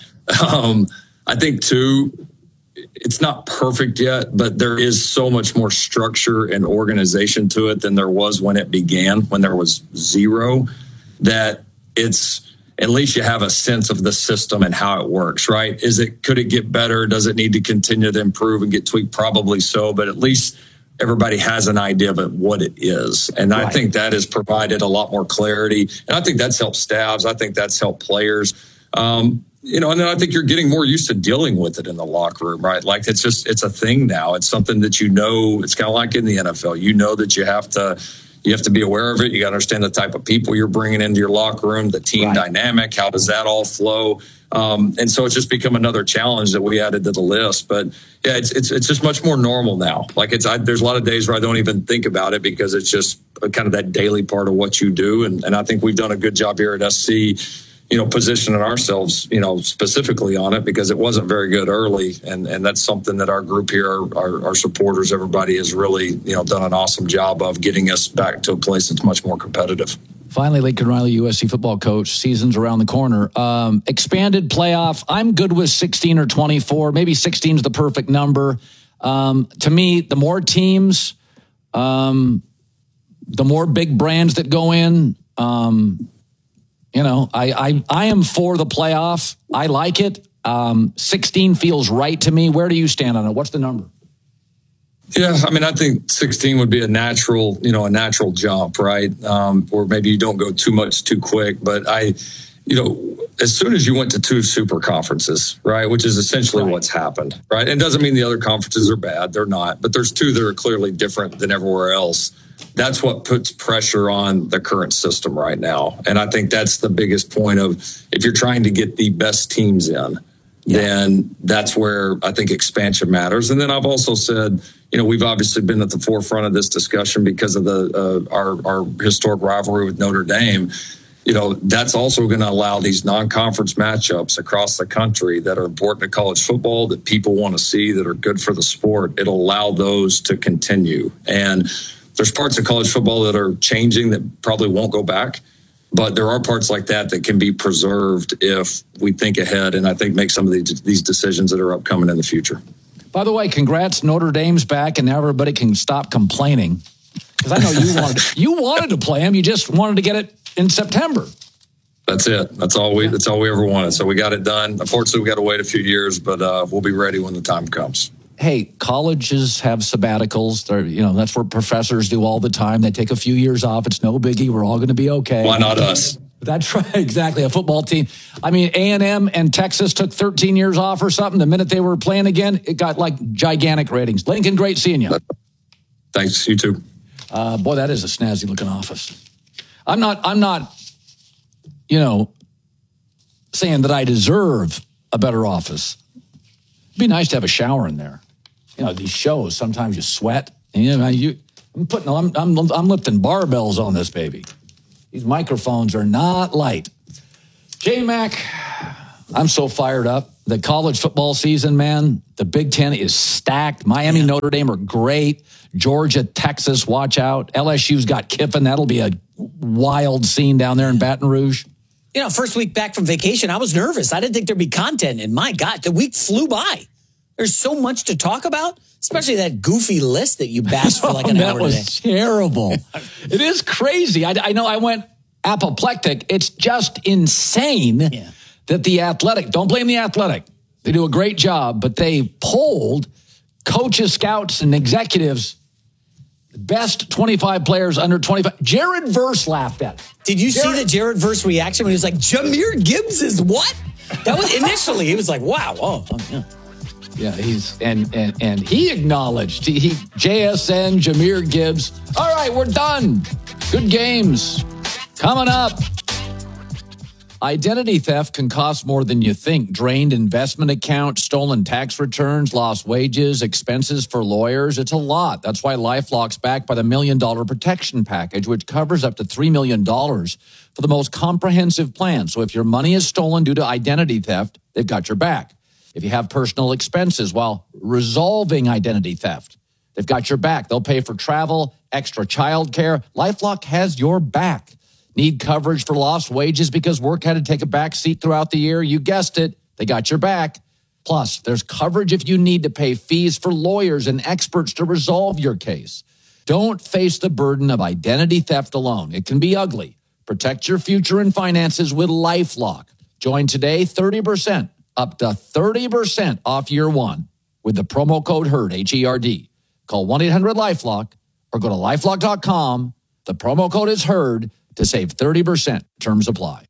[SPEAKER 7] I think, too, it's not perfect yet, but there is so much more structure and organization to it than there was when it began, when there was zero, that it's, at least you have a sense of the system and how it works, right? Could it get better? Does it need to continue to improve and get tweaked? Probably so, but at least everybody has an idea of what it is. And right. I think that has provided a lot more clarity. And I think that's helped staffs. I think that's helped players. And then I think you're getting more used to dealing with it in the locker room, right? Like, it's a thing now. It's something that it's kind of like in the NFL. That you have to be aware of it. You got to understand the type of people you're bringing into your locker room, the team dynamic, how does that all flow? And so it's just become another challenge that we added to the list. But yeah, it's just much more normal now. Like, there's a lot of days where I don't even think about it because it's just kind of that daily part of what you do. And I think we've done a good job here at SC, positioning ourselves, specifically on it, because it wasn't very good early. And that's something that our group here, our supporters, everybody has really, done an awesome job of getting us back to a place that's much more competitive.
[SPEAKER 1] Finally, Lincoln Riley, USC football coach, season's around the corner. Expanded playoff. I'm good with 16 or 24. Maybe 16 is the perfect number. To me, the more teams, the more big brands that go in, I am for the playoff. I like it. 16 feels right to me. Where do you stand on it? What's the number?
[SPEAKER 7] Yeah, I think 16 would be a natural jump, right? Or maybe you don't go too much too quick. But as soon as you went to 2 super conferences, right, which is essentially what's happened, right? It doesn't mean the other conferences are bad. They're not. But there's 2 that are clearly different than everywhere else. That's what puts pressure on the current system right now. And I think that's the biggest point of, if you're trying to get the best teams in, then that's where I think expansion matters. And then I've also said, we've obviously been at the forefront of this discussion because of our historic rivalry with Notre Dame. That's also going to allow these non-conference matchups across the country that are important to college football, that people want to see, that are good for the sport. It'll allow those to continue. And there's parts of college football that are changing that probably won't go back. But there are parts like that can be preserved if we think ahead and I think make some of these decisions that are upcoming in the future.
[SPEAKER 1] By the way, congrats, Notre Dame's back, and now everybody can stop complaining. Because I know you wanted to play them, you just wanted to get it in September.
[SPEAKER 7] That's it. That's all we ever wanted. So we got it done. Unfortunately, we got to wait a few years, but we'll be ready when the time comes.
[SPEAKER 1] Hey, colleges have sabbaticals. That's what professors do all the time. They take a few years off. It's no biggie. We're all going to be okay.
[SPEAKER 7] Why not us?
[SPEAKER 1] That's right, exactly. A football team. I mean, A&M and Texas took 13 years off or something. The minute they were playing again, it got like gigantic ratings. Lincoln, great seeing you.
[SPEAKER 7] Thanks, you too.
[SPEAKER 1] Boy, that is a snazzy looking office. I'm not, saying that I deserve a better office. It'd be nice to have a shower in there. These shows, sometimes you sweat. And, I'm lifting barbells on this baby. These microphones are not light. J-Mac, I'm so fired up. The college football season, man, the Big Ten is stacked. Miami, Notre Dame are great. Georgia, Texas, watch out. LSU's got Kiffin. That'll be a wild scene down there in Baton Rouge.
[SPEAKER 10] First week back from vacation, I was nervous. I didn't think there'd be content. And my God, the week flew by. There's so much to talk about, especially that goofy list that you bashed for like an hour today.
[SPEAKER 1] That was terrible. It is crazy. I know I went apoplectic. It's just insane that The Athletic, don't blame The Athletic. They do a great job, but they polled coaches, scouts, and executives, best 25 players under 25. Jared Verse laughed at it.
[SPEAKER 10] Did you see the Jared Verse reaction when he was like, Jahmyr Gibbs is what? That was initially, he was like, wow. Oh, yeah.
[SPEAKER 1] Yeah, and he acknowledged JSN, Jahmyr Gibbs. All right, we're done. Good games coming up. Identity theft can cost more than you think. Drained investment accounts, stolen tax returns, lost wages, expenses for lawyers. It's a lot. That's why LifeLock's backed by the $1 Million Protection Package, which covers up to $3 million for the most comprehensive plan. So if your money is stolen due to identity theft, they've got your back. If you have personal expenses while resolving identity theft, they've got your back. They'll pay for travel, extra child care. LifeLock has your back. Need coverage for lost wages because work had to take a back seat throughout the year? You guessed it. They got your back. Plus, there's coverage if you need to pay fees for lawyers and experts to resolve your case. Don't face the burden of identity theft alone. It can be ugly. Protect your future and finances with LifeLock. Join today, 30%. Up to 30% off year one with the promo code HERD, H-E-R-D. Call 1-800-LIFELOCK or go to LifeLock.com. The promo code is HERD to save 30%. Terms apply.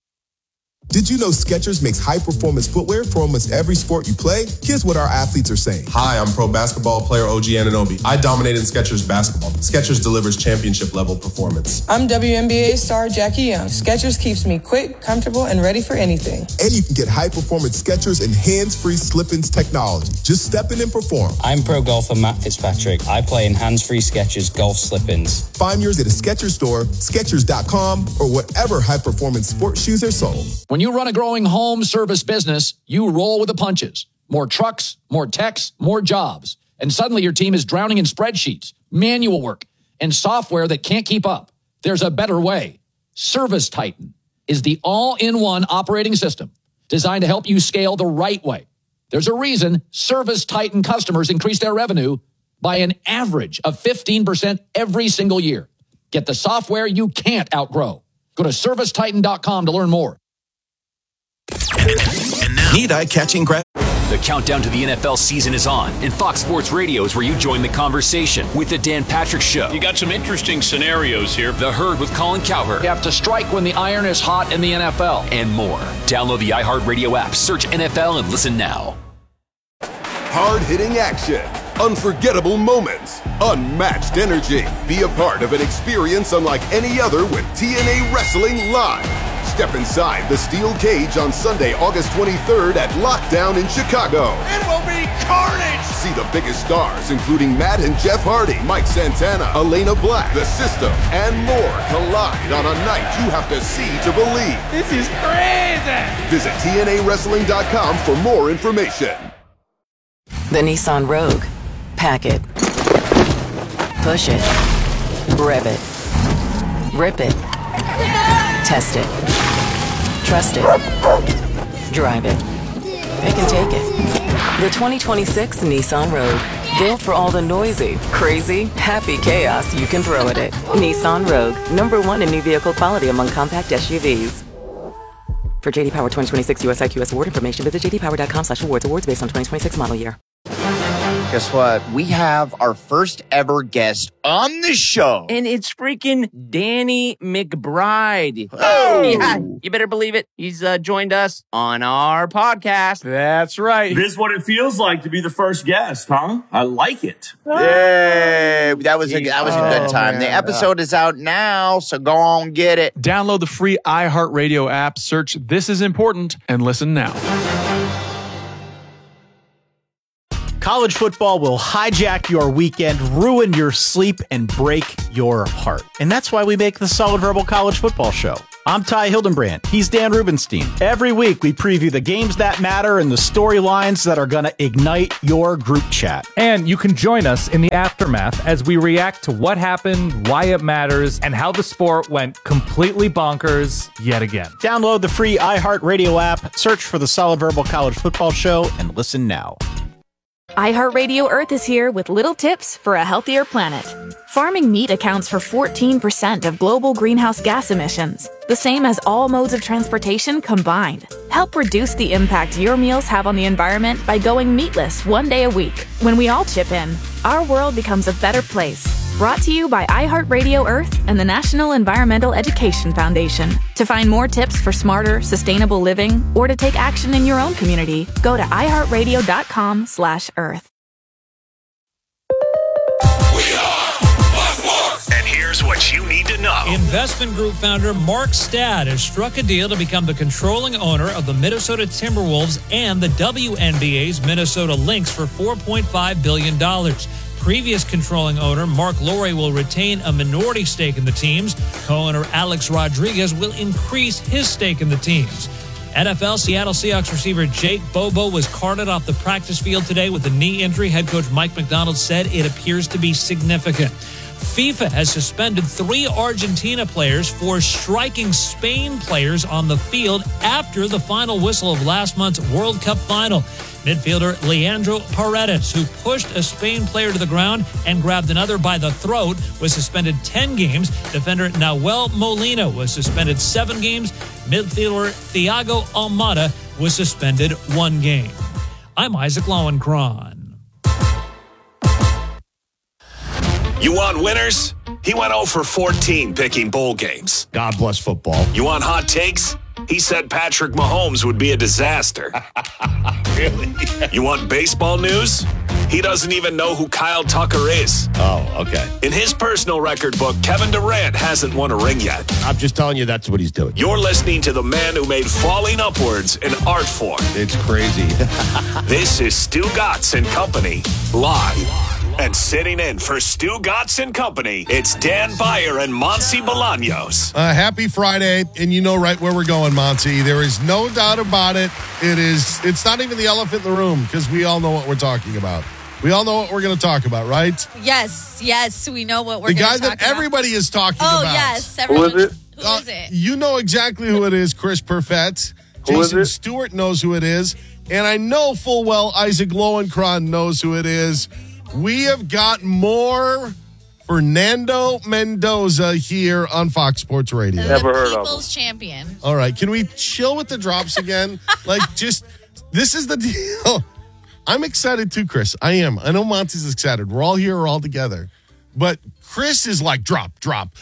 [SPEAKER 11] Did you know Skechers makes high-performance footwear for almost every sport you play? Here's what our athletes are saying.
[SPEAKER 12] Hi, I'm pro basketball player OG Anunoby. I dominate in Skechers basketball. Skechers delivers championship-level performance.
[SPEAKER 13] I'm WNBA star Jackie Young. Skechers keeps me quick, comfortable, and ready for anything.
[SPEAKER 11] And you can get high-performance Skechers and hands-free slip-ins technology. Just step in and perform.
[SPEAKER 14] I'm pro golfer Matt Fitzpatrick. I play in hands-free Skechers golf slip-ins.
[SPEAKER 11] Find yours at a Skechers store, Skechers.com, or whatever high-performance sports shoes are sold.
[SPEAKER 1] When you run a growing home service business, you roll with the punches. More trucks, more techs, more jobs. And suddenly your team is drowning in spreadsheets, manual work, and software that can't keep up. There's a better way. Service Titan is the all-in-one operating system designed to help you scale the right way. There's a reason Service Titan customers increase their revenue by an average of 15% every single year. Get the software you can't outgrow. Go to ServiceTitan.com to learn more.
[SPEAKER 19] And now, need eye-catching grab.
[SPEAKER 21] The countdown to the NFL season is on, and Fox Sports Radio is where you join the conversation with the Dan Patrick Show.
[SPEAKER 15] You got some interesting scenarios here.
[SPEAKER 21] The Herd with Colin Cowherd.
[SPEAKER 1] You have to strike when the iron is hot in the NFL.
[SPEAKER 21] And more. Download the iHeartRadio app, search NFL, and listen now.
[SPEAKER 8] Hard-hitting action, unforgettable moments, unmatched energy. Be a part of an experience unlike any other with TNA Wrestling Live. Step inside the steel cage on Sunday, August 23rd at Lockdown in Chicago.
[SPEAKER 9] It will be carnage!
[SPEAKER 8] See the biggest stars, including Matt and Jeff Hardy, Mike Santana, Elena Black, The System, and more collide on a night you have to see to believe.
[SPEAKER 9] This is crazy!
[SPEAKER 8] Visit TNAWrestling.com for more information.
[SPEAKER 16] The Nissan Rogue. Pack it. Push it. Rev it. Rip it. Test it. Trust it. Drive it. It can take it. The 2026 Nissan Rogue. Built for all the noisy, crazy, happy chaos you can throw at it. Nissan Rogue. #1 in new vehicle quality among compact SUVs. For JD Power 2026 US IQS award information, visit jdpower.com/awards. Awards based on 2026 model year.
[SPEAKER 17] Guess what? We have our first ever guest on the show.
[SPEAKER 18] And it's freaking Danny McBride.
[SPEAKER 17] Oh!
[SPEAKER 18] Yeah, you better believe it. He's joined us on our podcast.
[SPEAKER 20] That's right.
[SPEAKER 22] This is what it feels like to be the first guest, huh? I like it.
[SPEAKER 17] Yay! That was a good time.
[SPEAKER 20] Man.
[SPEAKER 17] The episode is out now, so go on, get it.
[SPEAKER 20] Download the free iHeartRadio app, search This Is Important, and listen now.
[SPEAKER 27] College football will hijack your weekend, ruin your sleep, and break your heart. And that's why we make the Solid Verbal College Football Show. I'm Ty Hildenbrand. He's Dan Rubenstein. Every week, we preview the games that matter and the storylines that are going to ignite your group chat.
[SPEAKER 28] And you can join us in the aftermath as we react to what happened, why it matters, and how the sport went completely bonkers yet again.
[SPEAKER 27] Download the free iHeartRadio app, search for the Solid Verbal College Football Show, and listen now.
[SPEAKER 23] iHeartRadio Earth is here with little tips for a healthier planet. Farming meat accounts for 14% of global greenhouse gas emissions, the same as all modes of transportation combined. Help reduce the impact your meals have on the environment by going meatless one day a week. When we all chip in, our world becomes a better place. Brought to you by iHeartRadio Earth and the National Environmental Education Foundation. To find more tips for smarter, sustainable living, or to take action in your own community, go to iHeartRadio.com/Earth.
[SPEAKER 21] And here's what you need to know.
[SPEAKER 24] Investment Group founder Mark Stad has struck a deal to become the controlling owner of the Minnesota Timberwolves and the WNBA's Minnesota Lynx for $4.5 billion. Previous controlling owner Mark Lowry will retain a minority stake in the teams. Co-owner Alex Rodriguez will increase his stake in the teams. NFL Seattle Seahawks receiver Jake Bobo was carted off the practice field today with a knee injury. Head coach Mike McDonald said it appears to be significant. FIFA has suspended 3 Argentina players for striking Spain players on the field after the final whistle of last month's World Cup final. Midfielder Leandro Paredes, who pushed a Spain player to the ground and grabbed another by the throat, was suspended 10 games. Defender Nahuel Molina was suspended 7 games. Midfielder Thiago Almada was suspended 1 game. I'm Isaac Lowenkron.
[SPEAKER 21] You want winners? He went 0 for 14 picking bowl games.
[SPEAKER 25] God bless football.
[SPEAKER 21] You want hot takes? He said Patrick Mahomes would be a disaster.
[SPEAKER 25] Really?
[SPEAKER 21] You want baseball news? He doesn't even know who Kyle Tucker is.
[SPEAKER 25] Oh, okay.
[SPEAKER 21] In his personal record book, Kevin Durant hasn't won a ring yet.
[SPEAKER 25] I'm just telling you that's what he's doing.
[SPEAKER 21] You're listening to the man who made falling upwards an art form.
[SPEAKER 25] It's crazy.
[SPEAKER 21] This is Stu Gatz and Company, live. And sitting in for Stu Gatz and Company, it's Dan Beyer and Monty Bolaños.
[SPEAKER 26] Happy Friday, and you know right where we're going, Monty. There is no doubt about it. It's not even the elephant in the room, because we all know what we're talking about. We all know what we're going to talk about, right?
[SPEAKER 29] Yes, we know what we're going to talk about.
[SPEAKER 26] The guy that everybody is talking about.
[SPEAKER 29] Oh, yes.
[SPEAKER 26] Who is it?
[SPEAKER 29] Who is it?
[SPEAKER 26] You know exactly who it is, Chris Perfett. Jason Stewart knows who it is. And I know full well Isaac Lowenkron knows who it is. We have got more Fernando Mendoza here on Fox Sports Radio.
[SPEAKER 29] Never heard of him. People's champion.
[SPEAKER 26] All right, can we chill with the drops again? This is the deal. I'm excited too, Chris. I am. I know Monty's excited. We're all here. We're all together. But Chris is like drop.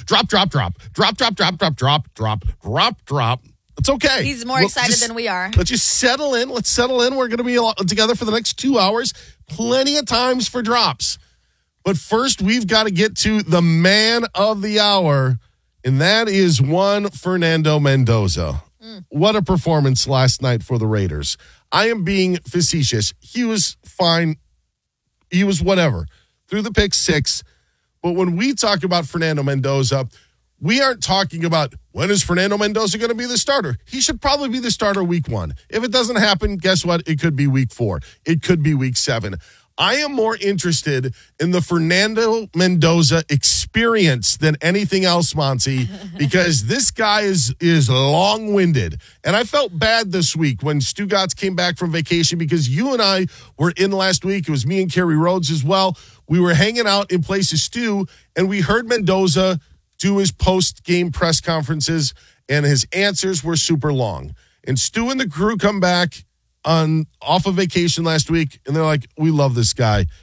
[SPEAKER 26] It's okay.
[SPEAKER 29] He's more excited than we are.
[SPEAKER 26] Let's just settle in. Let's settle in. We're going to be together for the next 2 hours. Plenty of times for drops. But first, we've got to get to the man of the hour, and that is one Fernando Mendoza. What a performance last night for the Raiders. I am being facetious. He was fine. He was whatever. Threw the pick 6. But when we talk about Fernando Mendoza, we aren't talking about when is Fernando Mendoza going to be the starter. He should probably be the starter week 1. If it doesn't happen, guess what? It could be week 4. It could be week 7. I am more interested in the Fernando Mendoza experience than anything else, Monty, because this guy is long-winded. And I felt bad this week when Stu Gatz came back from vacation because you and I were in last week. It was me and Kerry Rhodes as well. We were hanging out in place of Stu, and we heard Mendoza do his post-game press conferences, and his answers were super long. And Stu and the crew come back off of vacation last week, and they're like, we love this guy.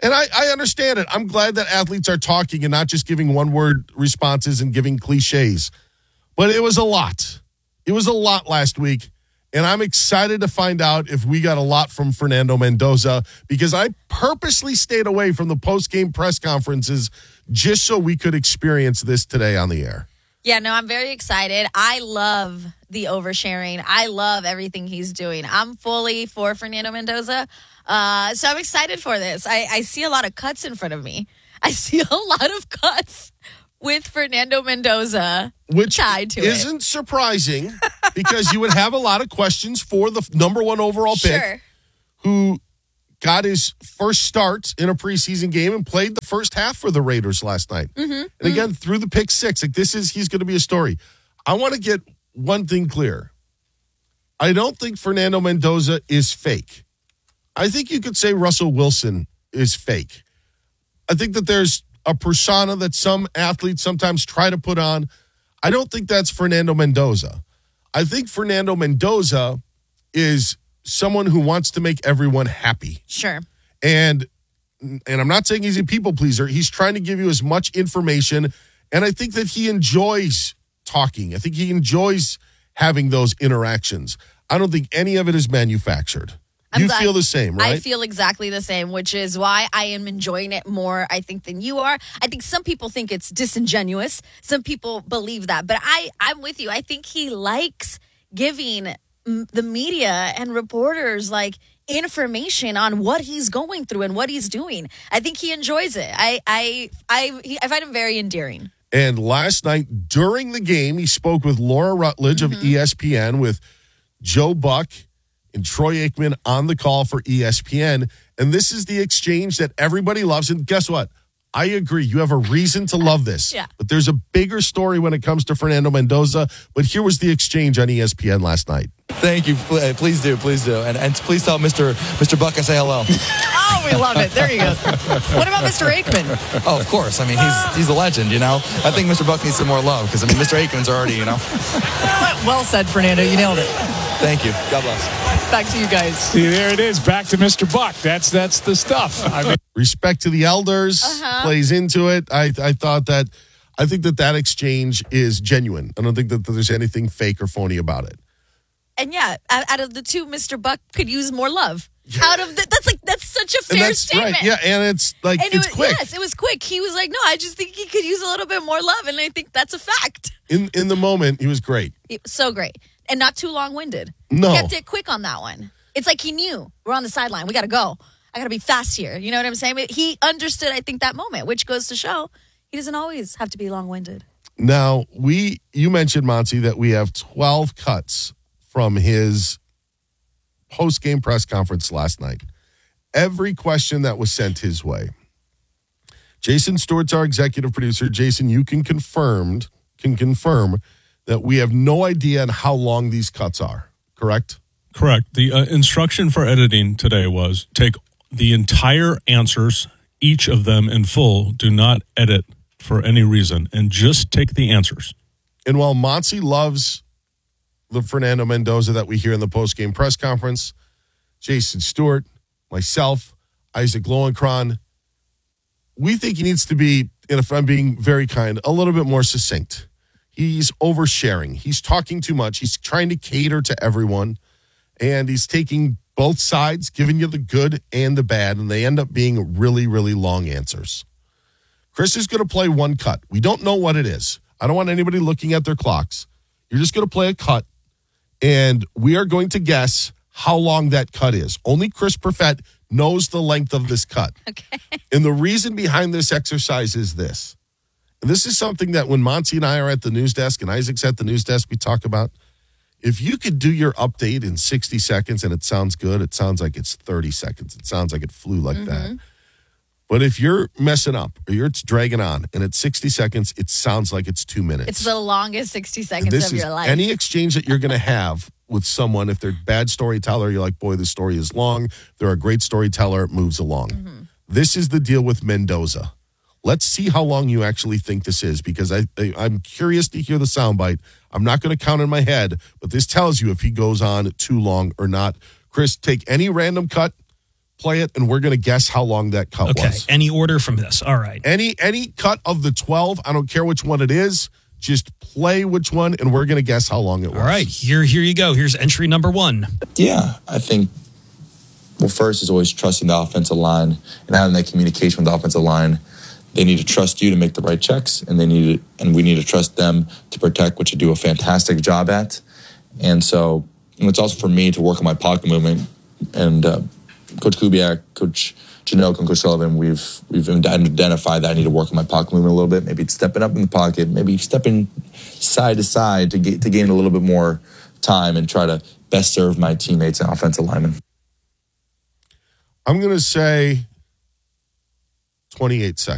[SPEAKER 26] And I understand it. I'm glad that athletes are talking and not just giving one-word responses and giving cliches. But it was a lot. It was a lot last week. And I'm excited to find out if we got a lot from Fernando Mendoza, because I purposely stayed away from the post-game press conferences just so we could experience this today on the air.
[SPEAKER 29] Yeah, no, I'm very excited. I love the oversharing. I love everything he's doing. I'm fully for Fernando Mendoza. So I'm excited for this. I see a lot of cuts in front of me. I see a lot of cuts with Fernando Mendoza tied to it.
[SPEAKER 26] Which isn't surprising because you would have a lot of questions for the number one overall pick who got his first start in a preseason game and played the first half for the Raiders last night. And again, through the pick six, like he's going to be a story. I want to get one thing clear. I don't think Fernando Mendoza is fake. I think you could say Russell Wilson is fake. I think that there's a persona that some athletes sometimes try to put on. I don't think that's Fernando Mendoza. I think Fernando Mendoza is someone who wants to make everyone happy.
[SPEAKER 29] Sure.
[SPEAKER 26] And I'm not saying he's a people pleaser. He's trying to give you as much information. And I think that he enjoys talking. I think he enjoys having those interactions. I don't think any of it is manufactured. You feel the same, right?
[SPEAKER 29] I feel exactly the same, which is why I am enjoying it more, I think, than you are. I think some people think it's disingenuous. Some people believe that. But I'm with you. I think he likes giving the media and reporters, like, information on what he's going through and what he's doing. I think he enjoys it. I find him very endearing.
[SPEAKER 26] And last night, during the game, he spoke with Laura Rutledge of ESPN, with Joe Buck and Troy Aikman on the call for ESPN. And this is the exchange that everybody loves. And guess what? I agree. You have a reason to love this.
[SPEAKER 29] Yeah.
[SPEAKER 26] But there's a bigger story when it comes to Fernando Mendoza. But here was the exchange on ESPN last night.
[SPEAKER 2] Thank you. Please do. And please tell Mr. Buck I say hello.
[SPEAKER 29] Oh, we love it. There you go. What about Mr. Aikman?
[SPEAKER 2] Oh, of course. I mean, he's a legend, you know. I think Mr. Buck needs some more love because, I mean, Mr. Aikman's already, you know.
[SPEAKER 29] Well said, Fernando. You nailed it.
[SPEAKER 2] Thank you. God bless.
[SPEAKER 29] Back to you guys.
[SPEAKER 3] See, there it is. Back to Mr. Buck. That's the stuff. I mean,
[SPEAKER 26] respect to the elders plays into it. I think that exchange is genuine. I don't think that there's anything fake or phony about it.
[SPEAKER 29] And yeah, out of the two, Mr. Buck could use more love. That's such a fair statement.
[SPEAKER 26] Right. Yeah, and it's like, and it's quick.
[SPEAKER 29] Yes, it was quick. He was like, no, I just think he could use a little bit more love, and I think that's a fact.
[SPEAKER 26] In the moment, he was great.
[SPEAKER 29] So great. And not too long-winded.
[SPEAKER 26] No.
[SPEAKER 29] He kept it quick on that one. It's like he knew. We're on the sideline. We got to go. I got to be fast here. You know what I'm saying? But he understood, I think, that moment, which goes to show he doesn't always have to be long-winded.
[SPEAKER 26] Now, you mentioned, Monty, that we have 12 cuts from his post-game press conference last night. Every question that was sent his way. Jason Stewart's our executive producer. Jason, you can confirm that we have no idea on how long these cuts are, correct?
[SPEAKER 4] Correct. The instruction for editing today was take the entire answers, each of them in full. Do not edit for any reason, and just take the answers.
[SPEAKER 26] And while Monty loves the Fernando Mendoza that we hear in the post-game press conference, Jason Stewart, myself, Isaac Lowenkron, we think he needs to be, and if I'm being very kind, a little bit more succinct. He's oversharing. He's talking too much. He's trying to cater to everyone, and he's taking both sides, giving you the good and the bad, and they end up being really, really long answers. Chris is going to play one cut. We don't know what it is. I don't want anybody looking at their clocks. You're just going to play a cut, and we are going to guess how long that cut is. Only Chris Perfett knows the length of this cut.
[SPEAKER 29] Okay.
[SPEAKER 26] And the reason behind this exercise is this. And this is something that when Monty and I are at the news desk and Isaac's at the news desk, we talk about. If you could do your update in 60 seconds and it sounds good, it sounds like it's 30 seconds. It sounds like it flew like that. But if you're messing up or you're dragging on and at 60 seconds, it sounds like it's 2 minutes.
[SPEAKER 29] It's the longest 60 seconds of your life.
[SPEAKER 26] Any exchange that you're going to have with someone, if they're a bad storyteller, you're like, boy, this story is long. If they're a great storyteller, it moves along. This is the deal with Mendoza. Let's see how long you actually think this is, because I'm curious to hear the soundbite. I'm not going to count in my head, but this tells you if he goes on too long or not. Chris, take any random cut, play it, and we're going to guess how long that cut was.
[SPEAKER 5] Any order from this. All right.
[SPEAKER 26] Any cut of the 12, I don't care which one it is. Just play which one, and we're going to guess how long it was.
[SPEAKER 5] All right. Here you go. Here's entry number 1.
[SPEAKER 2] Yeah, I think, well, first is always trusting the offensive line and having that communication with the offensive line. They need to trust you to make the right checks, and we need to trust them to protect, which you do a fantastic job at. And so it's also for me to work on my pocket movement. And Coach Kubiak, Coach Chinook, and Coach Sullivan, we've identified that I need to work on my pocket movement a little bit. Maybe it's stepping up in the pocket, maybe stepping side to side to gain a little bit more time and try to best serve my teammates and offensive linemen.
[SPEAKER 26] I'm going to say 28 seconds.